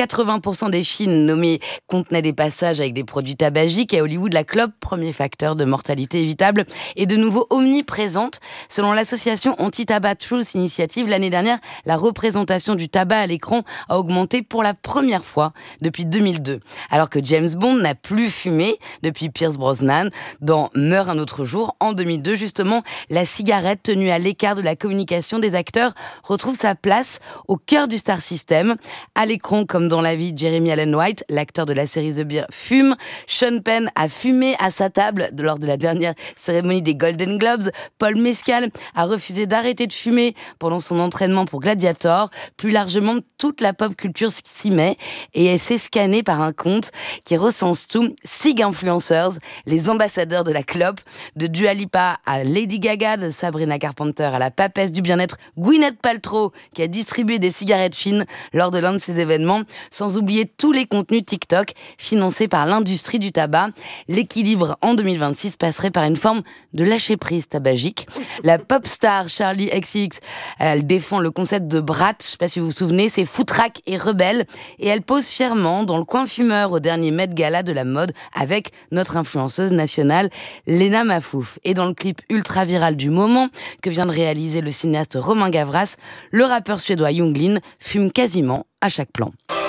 80% des films nommés contenaient des passages avec des produits tabagiques, et à Hollywood, la clope, premier facteur de mortalité évitable, est de nouveau omniprésente. Selon l'association Anti-Tabac Truth Initiative, l'année dernière, la représentation du tabac à l'écran a augmenté pour la première fois depuis 2002. Alors que James Bond n'a plus fumé depuis Pierce Brosnan dans Meurt un autre jour. En 2002, justement, la cigarette tenue à l'écart de la communication des acteurs retrouve sa place au cœur du star system. À l'écran, comme dans la vie, Jeremy Allen White, l'acteur de la série The Bear, fume. Sean Penn a fumé à sa table lors de la dernière cérémonie des Golden Globes. Paul Mescal a refusé d'arrêter de fumer pendant son entraînement pour Gladiator. Plus largement, toute la pop culture s'y met et elle s'est scannée par un compte qui recense tout. Sig Influencers, les ambassadeurs de la clope, de Dua Lipa à Lady Gaga, de Sabrina Carpenter à la papesse du bien-être Gwyneth Paltrow, qui a distribué des cigarettes fines lors de l'un de ces événements, sans oublier tous les contenus TikTok financés par l'industrie du tabac. L'équilibre en 2026 passerait par une forme de lâcher-prise tabagique. La pop star Charli Six. Elle défend le concept de brat, je ne sais pas si vous vous souvenez, c'est foutraque et rebelle. Et elle pose fièrement dans le coin fumeur au dernier Met Gala de la mode avec notre influenceuse nationale, Léna Mafouf. Et dans le clip ultra viral du moment que vient de réaliser le cinéaste Romain Gavras, le rappeur suédois Younglin fume quasiment à chaque plan.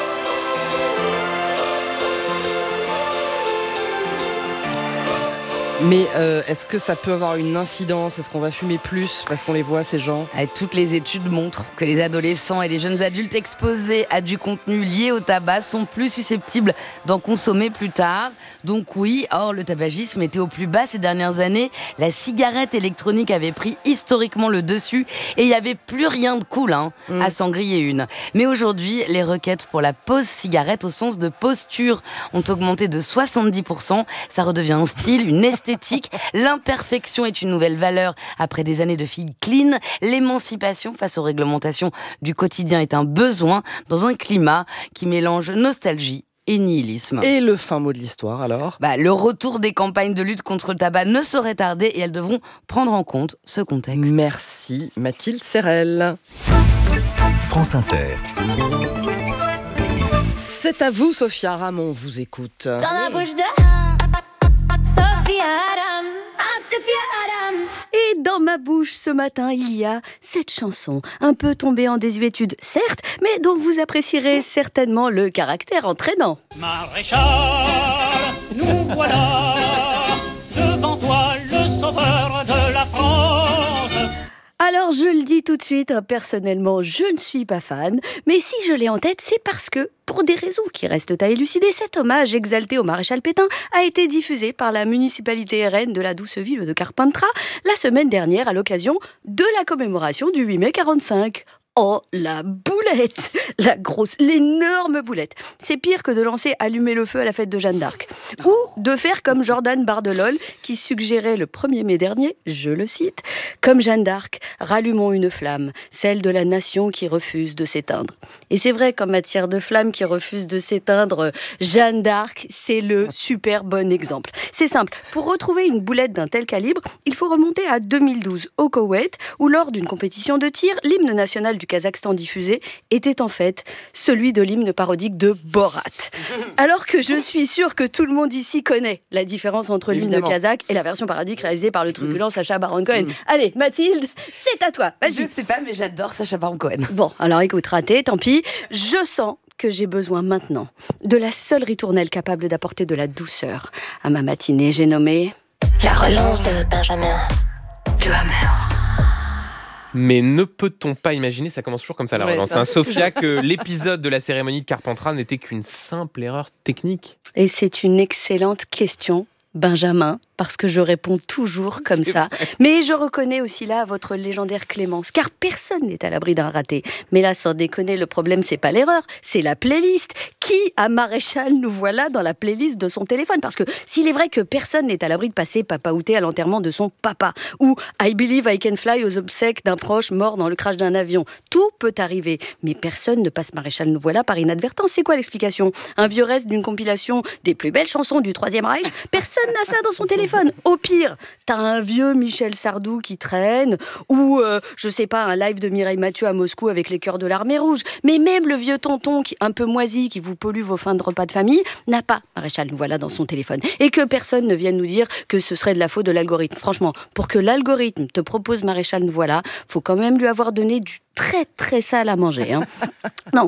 Mais est-ce que ça peut avoir une incidence ? Est-ce qu'on va fumer plus parce qu'on les voit, ces gens ? Toutes les études montrent que les adolescents et les jeunes adultes exposés à du contenu lié au tabac sont plus susceptibles d'en consommer plus tard. Donc oui, or le tabagisme était au plus bas ces dernières années. La cigarette électronique avait pris historiquement le dessus et il n'y avait plus rien de cool à s'en griller une. Mais aujourd'hui, les requêtes pour la pause cigarette au sens de posture ont augmenté de 70%. Ça redevient un style, une esthétique. L'imperfection est une nouvelle valeur après des années de filles clean. L'émancipation face aux réglementations du quotidien est un besoin dans un climat qui mélange nostalgie et nihilisme. Et le fin mot de l'histoire alors ? Le retour des campagnes de lutte contre le tabac ne saurait tarder et elles devront prendre en compte ce contexte. Merci Mathilde Serrel. France Inter. C'est à vous Sophia Aram, vous écoute. Dans la bouche de Sophia Aram. Et dans ma bouche ce matin, il y a cette chanson, un peu tombée en désuétude, certes, mais dont vous apprécierez certainement le caractère entraînant. Maréchal, nous voilà devant toi, le sauveur de la France. Alors je le dis tout de suite, personnellement je ne suis pas fan, mais si je l'ai en tête, c'est parce que, pour des raisons qui restent à élucider, cet hommage exalté au maréchal Pétain a été diffusé par la municipalité RN de la douce ville de Carpentras la semaine dernière à l'occasion de la commémoration du 8 mai 45. Oh, la boulette! La grosse, l'énorme boulette. C'est pire que de lancer allumer le feu à la fête de Jeanne d'Arc. Ou de faire comme Jordan Bardellol, qui suggérait le 1er mai dernier, je le cite, « Comme Jeanne d'Arc, rallumons une flamme, celle de la nation qui refuse de s'éteindre. » Et c'est vrai qu'en matière de flamme qui refuse de s'éteindre, Jeanne d'Arc, c'est le super bon exemple. C'est simple, pour retrouver une boulette d'un tel calibre, il faut remonter à 2012, au Koweït, où lors d'une compétition de tir, l'hymne national du Kazakhstan diffusé était en fait celui de l'hymne parodique de Borat. Alors que je suis sûre que tout le monde ici connaît la différence entre l'hymne kazakh et la version parodique réalisée par le truculent Sacha Baron Cohen. Allez, Mathilde, c'est à toi. Vas-y. Je sais pas, mais j'adore Sacha Baron Cohen. Bon, alors écoute, raté, tant pis. Je sens que j'ai besoin maintenant de la seule ritournelle capable d'apporter de la douceur à ma matinée. J'ai nommé la relance de Benjamin Duhamel. Mais ne peut-on pas imaginer, ça commence toujours comme ça la relance, Sophia, que l'épisode de la cérémonie de Carpentras n'était qu'une simple erreur technique ? Et c'est une excellente question, Benjamin, parce que je réponds toujours comme ça. Vrai. Mais je reconnais aussi là votre légendaire clémence, car personne n'est à l'abri d'un raté. Mais là, sans déconner, le problème, c'est pas l'erreur, c'est la playlist. Qui à Maréchal nous voilà dans la playlist de son téléphone ? Parce que s'il est vrai que personne n'est à l'abri de passer Papa Outé à l'enterrement de son papa, ou I Believe I Can Fly aux obsèques d'un proche mort dans le crash d'un avion, tout peut arriver. Mais personne ne passe Maréchal nous voilà par inadvertance. C'est quoi l'explication ? Un vieux reste d'une compilation des plus belles chansons du Troisième Reich ? Personne n'a ça dans son téléphone. Au pire, t'as un vieux Michel Sardou qui traîne, ou, je sais pas, un live de Mireille Mathieu à Moscou avec les chœurs de l'Armée Rouge. Mais même le vieux tonton, un peu moisi, qui vous pollue vos fins de repas de famille, n'a pas Maréchal nous voilà dans son téléphone. Et que personne ne vienne nous dire que ce serait de la faute de l'algorithme. Franchement, pour que l'algorithme te propose Maréchal nous voilà, faut quand même lui avoir donné du très très sale à manger. Hein. Non,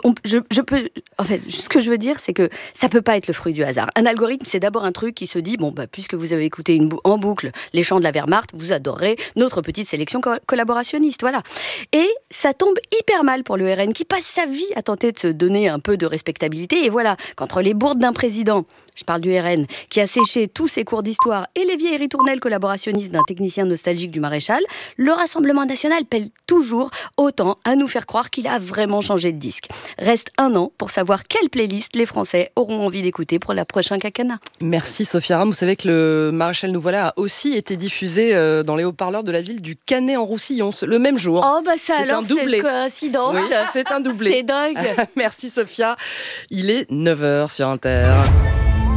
je peux. En fait, ce que je veux dire, c'est que ça peut pas être le fruit du hasard. Un algorithme, c'est d'abord un truc qui se dit bon, puisque vous avez écouté en boucle les chants de la Wehrmacht, vous adorerez notre petite sélection collaborationniste. Voilà. Et ça tombe hyper mal pour le RN qui passe sa vie à tenter de se donner un peu de respectabilité. Et voilà, qu'entre les bourdes d'un président, je parle du RN, qui a séché tous ses cours d'histoire, et les vieilles ritournelles collaborationnistes d'un technicien nostalgique du Maréchal, le Rassemblement national pèle toujours autant à nous faire croire qu'il a vraiment changé de disque. Reste un an pour savoir quelle playlist les Français auront envie d'écouter pour la prochaine quinquennat. Merci Sophia Aram. Vous savez que le Maréchal nous voilà a aussi été diffusé dans les haut-parleurs de la ville du Canet-en-Roussillon le même jour. Oh ça c'est alors, c'est une coïncidence. Oui, c'est un doublé. C'est dingue. Merci Sophia. Il est 9h sur Inter.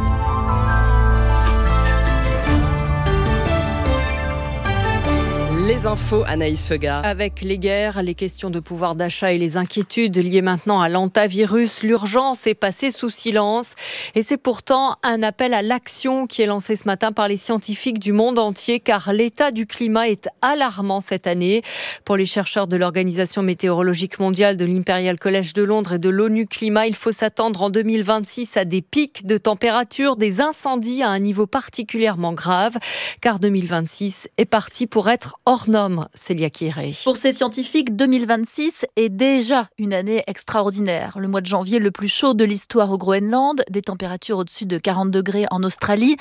Les les infos, Anaïs Feuga. Avec les guerres, les questions de pouvoir d'achat et les inquiétudes liées maintenant à l'hantavirus, l'urgence est passée sous silence. Et c'est pourtant un appel à l'action qui est lancé ce matin par les scientifiques du monde entier, car l'état du climat est alarmant cette année. Pour les chercheurs de l'Organisation météorologique mondiale, de l'Imperial College de Londres et de l'ONU Climat, il faut s'attendre en 2026 à des pics de température, des incendies à un niveau particulièrement grave, car 2026 est parti pour être hors norme, Célia Quiré. Pour ces scientifiques, 2026 est déjà une année extraordinaire. Le mois de janvier le plus chaud de l'histoire au Groenland, des températures au-dessus de 40 degrés en Australie,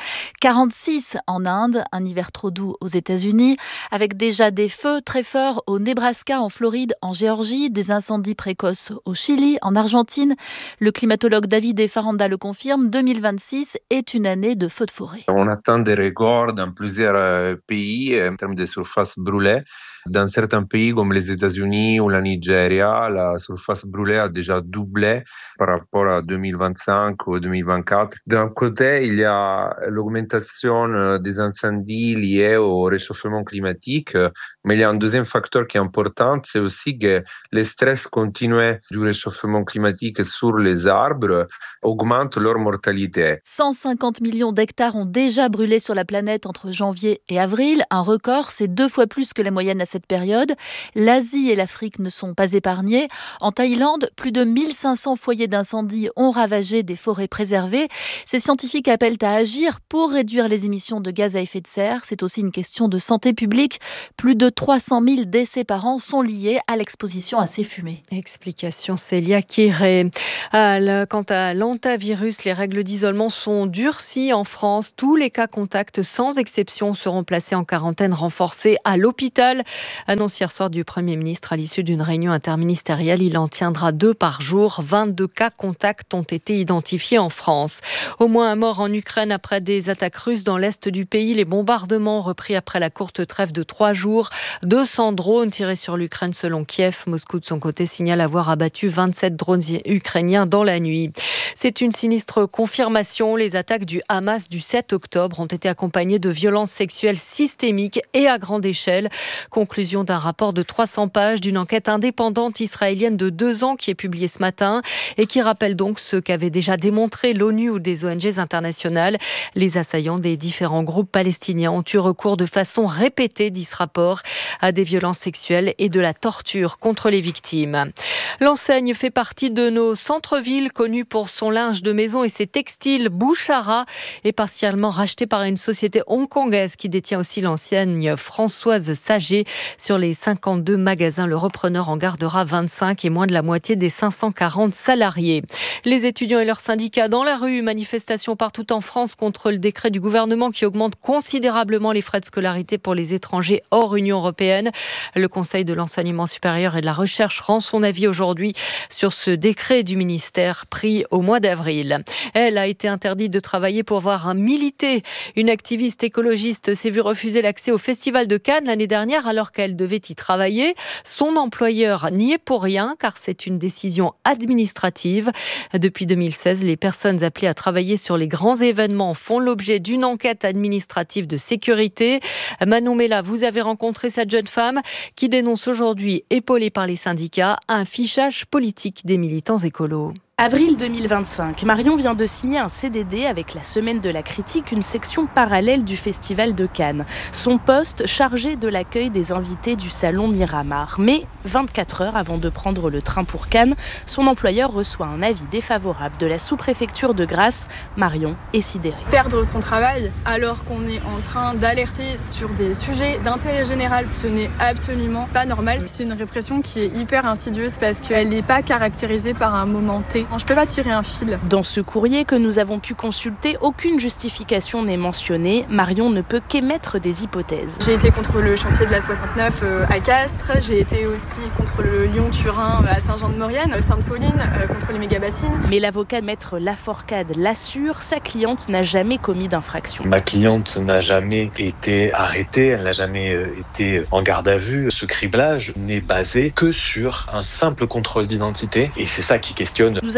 46 en Inde, un hiver trop doux aux États-Unis, avec déjà des feux très forts au Nebraska, en Floride, en Géorgie, des incendies précoces au Chili, en Argentine. Le climatologue David Faranda le confirme, 2026 est une année de feux de forêt. On atteint des records dans plusieurs pays en termes de surface brûlée. Dans certains pays comme les États-Unis ou la Nigeria, la surface brûlée a déjà doublé par rapport à 2025 ou 2024. D'un côté, il y a l'augmentation des incendies liés au réchauffement climatique, mais il y a un deuxième facteur qui est important, c'est aussi que le stress continu du réchauffement climatique sur les arbres augmente leur mortalité. 150 millions d'hectares ont déjà brûlé sur la planète entre janvier et avril. Un record, c'est 2 fois plus que la moyenne à cette période. L'Asie et l'Afrique ne sont pas épargnés. En Thaïlande, plus de 1500 foyers d'incendie ont ravagé des forêts préservées. Ces scientifiques appellent à agir pour réduire les émissions de gaz à effet de serre. C'est aussi une question de santé publique. Plus de 300 000 décès par an sont liés à l'exposition à ces fumées. Explication Célia Quiré. Quant à l'hantavirus, les règles d'isolement sont durcies en France. Tous les cas contacts, sans exception, seront placés en quarantaine renforcée à l'hôpital. Annonce hier soir du Premier ministre à l'issue d'une réunion interministérielle. Il en tiendra 2 par jour. 22 cas contacts ont été identifiés en France. Au moins un mort en Ukraine après des attaques russes dans l'est du pays. Les bombardements ont repris après la courte trêve de 3 jours. 200 drones tirés sur l'Ukraine selon Kiev. Moscou de son côté signale avoir abattu 27 drones ukrainiens dans la nuit. C'est une sinistre confirmation. Les attaques du Hamas du 7 octobre ont été accompagnées de violences sexuelles systémiques et à grande échelle. Conclusion d'un rapport de 300 pages d'une enquête indépendante israélienne de 2 ans qui est publiée ce matin et qui rappelle donc ce qu'avaient déjà démontré l'ONU ou des ONG internationales. Les assaillants des différents groupes palestiniens ont eu recours de façon répétée, dit ce rapport, à des violences sexuelles et de la torture contre les victimes. L'enseigne fait partie de nos centres-villes, connue pour son linge de maison et ses textiles. Bouchara est partiellement rachetée par une société hongkongaise qui détient aussi l'enseigne Françoise Sager. Sur les 52 magasins, le repreneur en gardera 25 et moins de la moitié des 540 salariés. Les étudiants et leurs syndicats dans la rue, manifestation partout en France contre le décret du gouvernement qui augmente considérablement les frais de scolarité pour les étrangers hors Union européenne. Le Conseil de l'enseignement supérieur et de la recherche rend son avis aujourd'hui sur ce décret du ministère pris au mois d'avril. Elle a été interdite de travailler pour voir militer. Une activiste écologiste s'est vue refuser l'accès au Festival de Cannes l'année dernière alors qu'elle devait y travailler. Son employeur n'y est pour rien car c'est une décision administrative. Depuis 2016, les personnes appelées à travailler sur les grands événements font l'objet d'une enquête administrative de sécurité. Manon Mella, vous avez rencontré cette jeune femme qui dénonce aujourd'hui, épaulée par les syndicats, un fichage politique des militants écolos. Avril 2025, Marion vient de signer un CDD avec la Semaine de la Critique, une section parallèle du Festival de Cannes. Son poste chargé de l'accueil des invités du salon Miramar. Mais 24 heures avant de prendre le train pour Cannes, son employeur reçoit un avis défavorable de la sous-préfecture de Grasse. Marion est sidérée. Perdre son travail alors qu'on est en train d'alerter sur des sujets d'intérêt général, ce n'est absolument pas normal. C'est une répression qui est hyper insidieuse parce qu'elle n'est pas caractérisée par un moment T. Je ne peux pas tirer un fil. Dans ce courrier que nous avons pu consulter, aucune justification n'est mentionnée. Marion ne peut qu'émettre des hypothèses. J'ai été contre le chantier de la 69 à Castres. J'ai été aussi contre le Lyon-Turin à Saint-Jean-de-Maurienne, Sainte-Soline, contre les méga-bassines. Mais l'avocat maître Laforcade l'assure, sa cliente n'a jamais commis d'infraction. Ma cliente n'a jamais été arrêtée, elle n'a jamais été en garde à vue. Ce criblage n'est basé que sur un simple contrôle d'identité et c'est ça qui questionne. Nous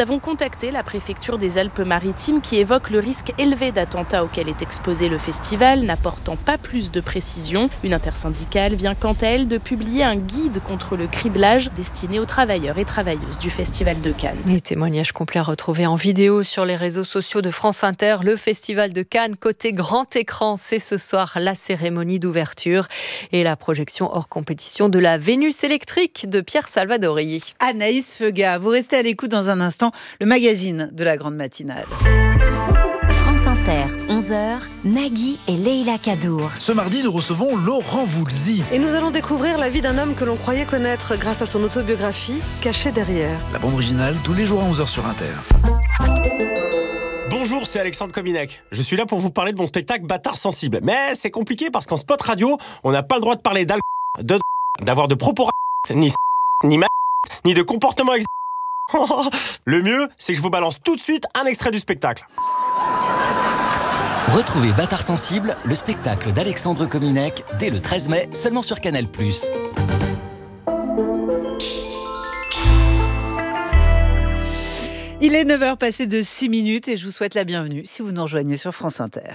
avons contacté la préfecture des Alpes-Maritimes qui évoque le risque élevé d'attentat auquel est exposé le festival, n'apportant pas plus de précision. Une intersyndicale vient quant à elle de publier un guide contre le criblage destiné aux travailleurs et travailleuses du Festival de Cannes. Et témoignage complet à retrouver en vidéo sur les réseaux sociaux de France Inter. Le Festival de Cannes, côté grand écran, c'est ce soir la cérémonie d'ouverture et la projection hors compétition de la Vénus électrique de Pierre Salvadori. Anaïs Feuga, vous restez à l'écoute dans un instant, le magazine de la grande matinale. France Inter, 11h, Nagui et Leïla Kadour. Ce mardi, nous recevons Laurent Voulzy. Et nous allons découvrir la vie d'un homme que l'on croyait connaître grâce à son autobiographie, Cachée derrière. La bande originale, tous les jours à 11h sur Inter. Bonjour, c'est Alexandre Kominek. Je suis là pour vous parler de mon spectacle Bâtard sensible. Mais c'est compliqué parce qu'en spot radio, on n'a pas le droit de parler d'avoir de propos ni de comportement Le mieux, c'est que je vous balance tout de suite un extrait du spectacle. Retrouvez Bâtard sensible, le spectacle d'Alexandre Kominek, dès le 13 mai, seulement sur Canal+. Il est 9h passé de 6 minutes et je vous souhaite la bienvenue si vous nous rejoignez sur France Inter.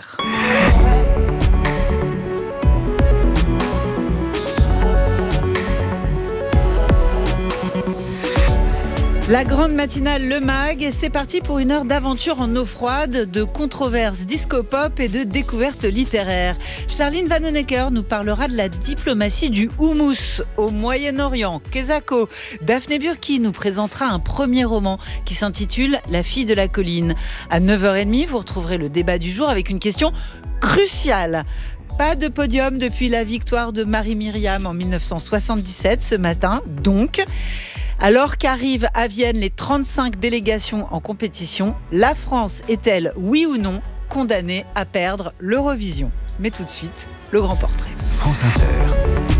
La grande matinale, le MAG, c'est parti pour une heure d'aventure en eau froide, de controverses disco-pop et de découvertes littéraires. Charline Vanhoenacker nous parlera de la diplomatie du houmous au Moyen-Orient. Kezako, Daphné Burki nous présentera un premier roman qui s'intitule La fille de la colline. À 9h30, vous retrouverez le débat du jour avec une question cruciale. Pas de podium depuis la victoire de Marie-Myriam en 1977, ce matin donc. Alors qu'arrivent à Vienne les 35 délégations en compétition, la France est-elle, oui ou non, condamnée à perdre l'Eurovision ? Mais tout de suite, le grand portrait. France Inter.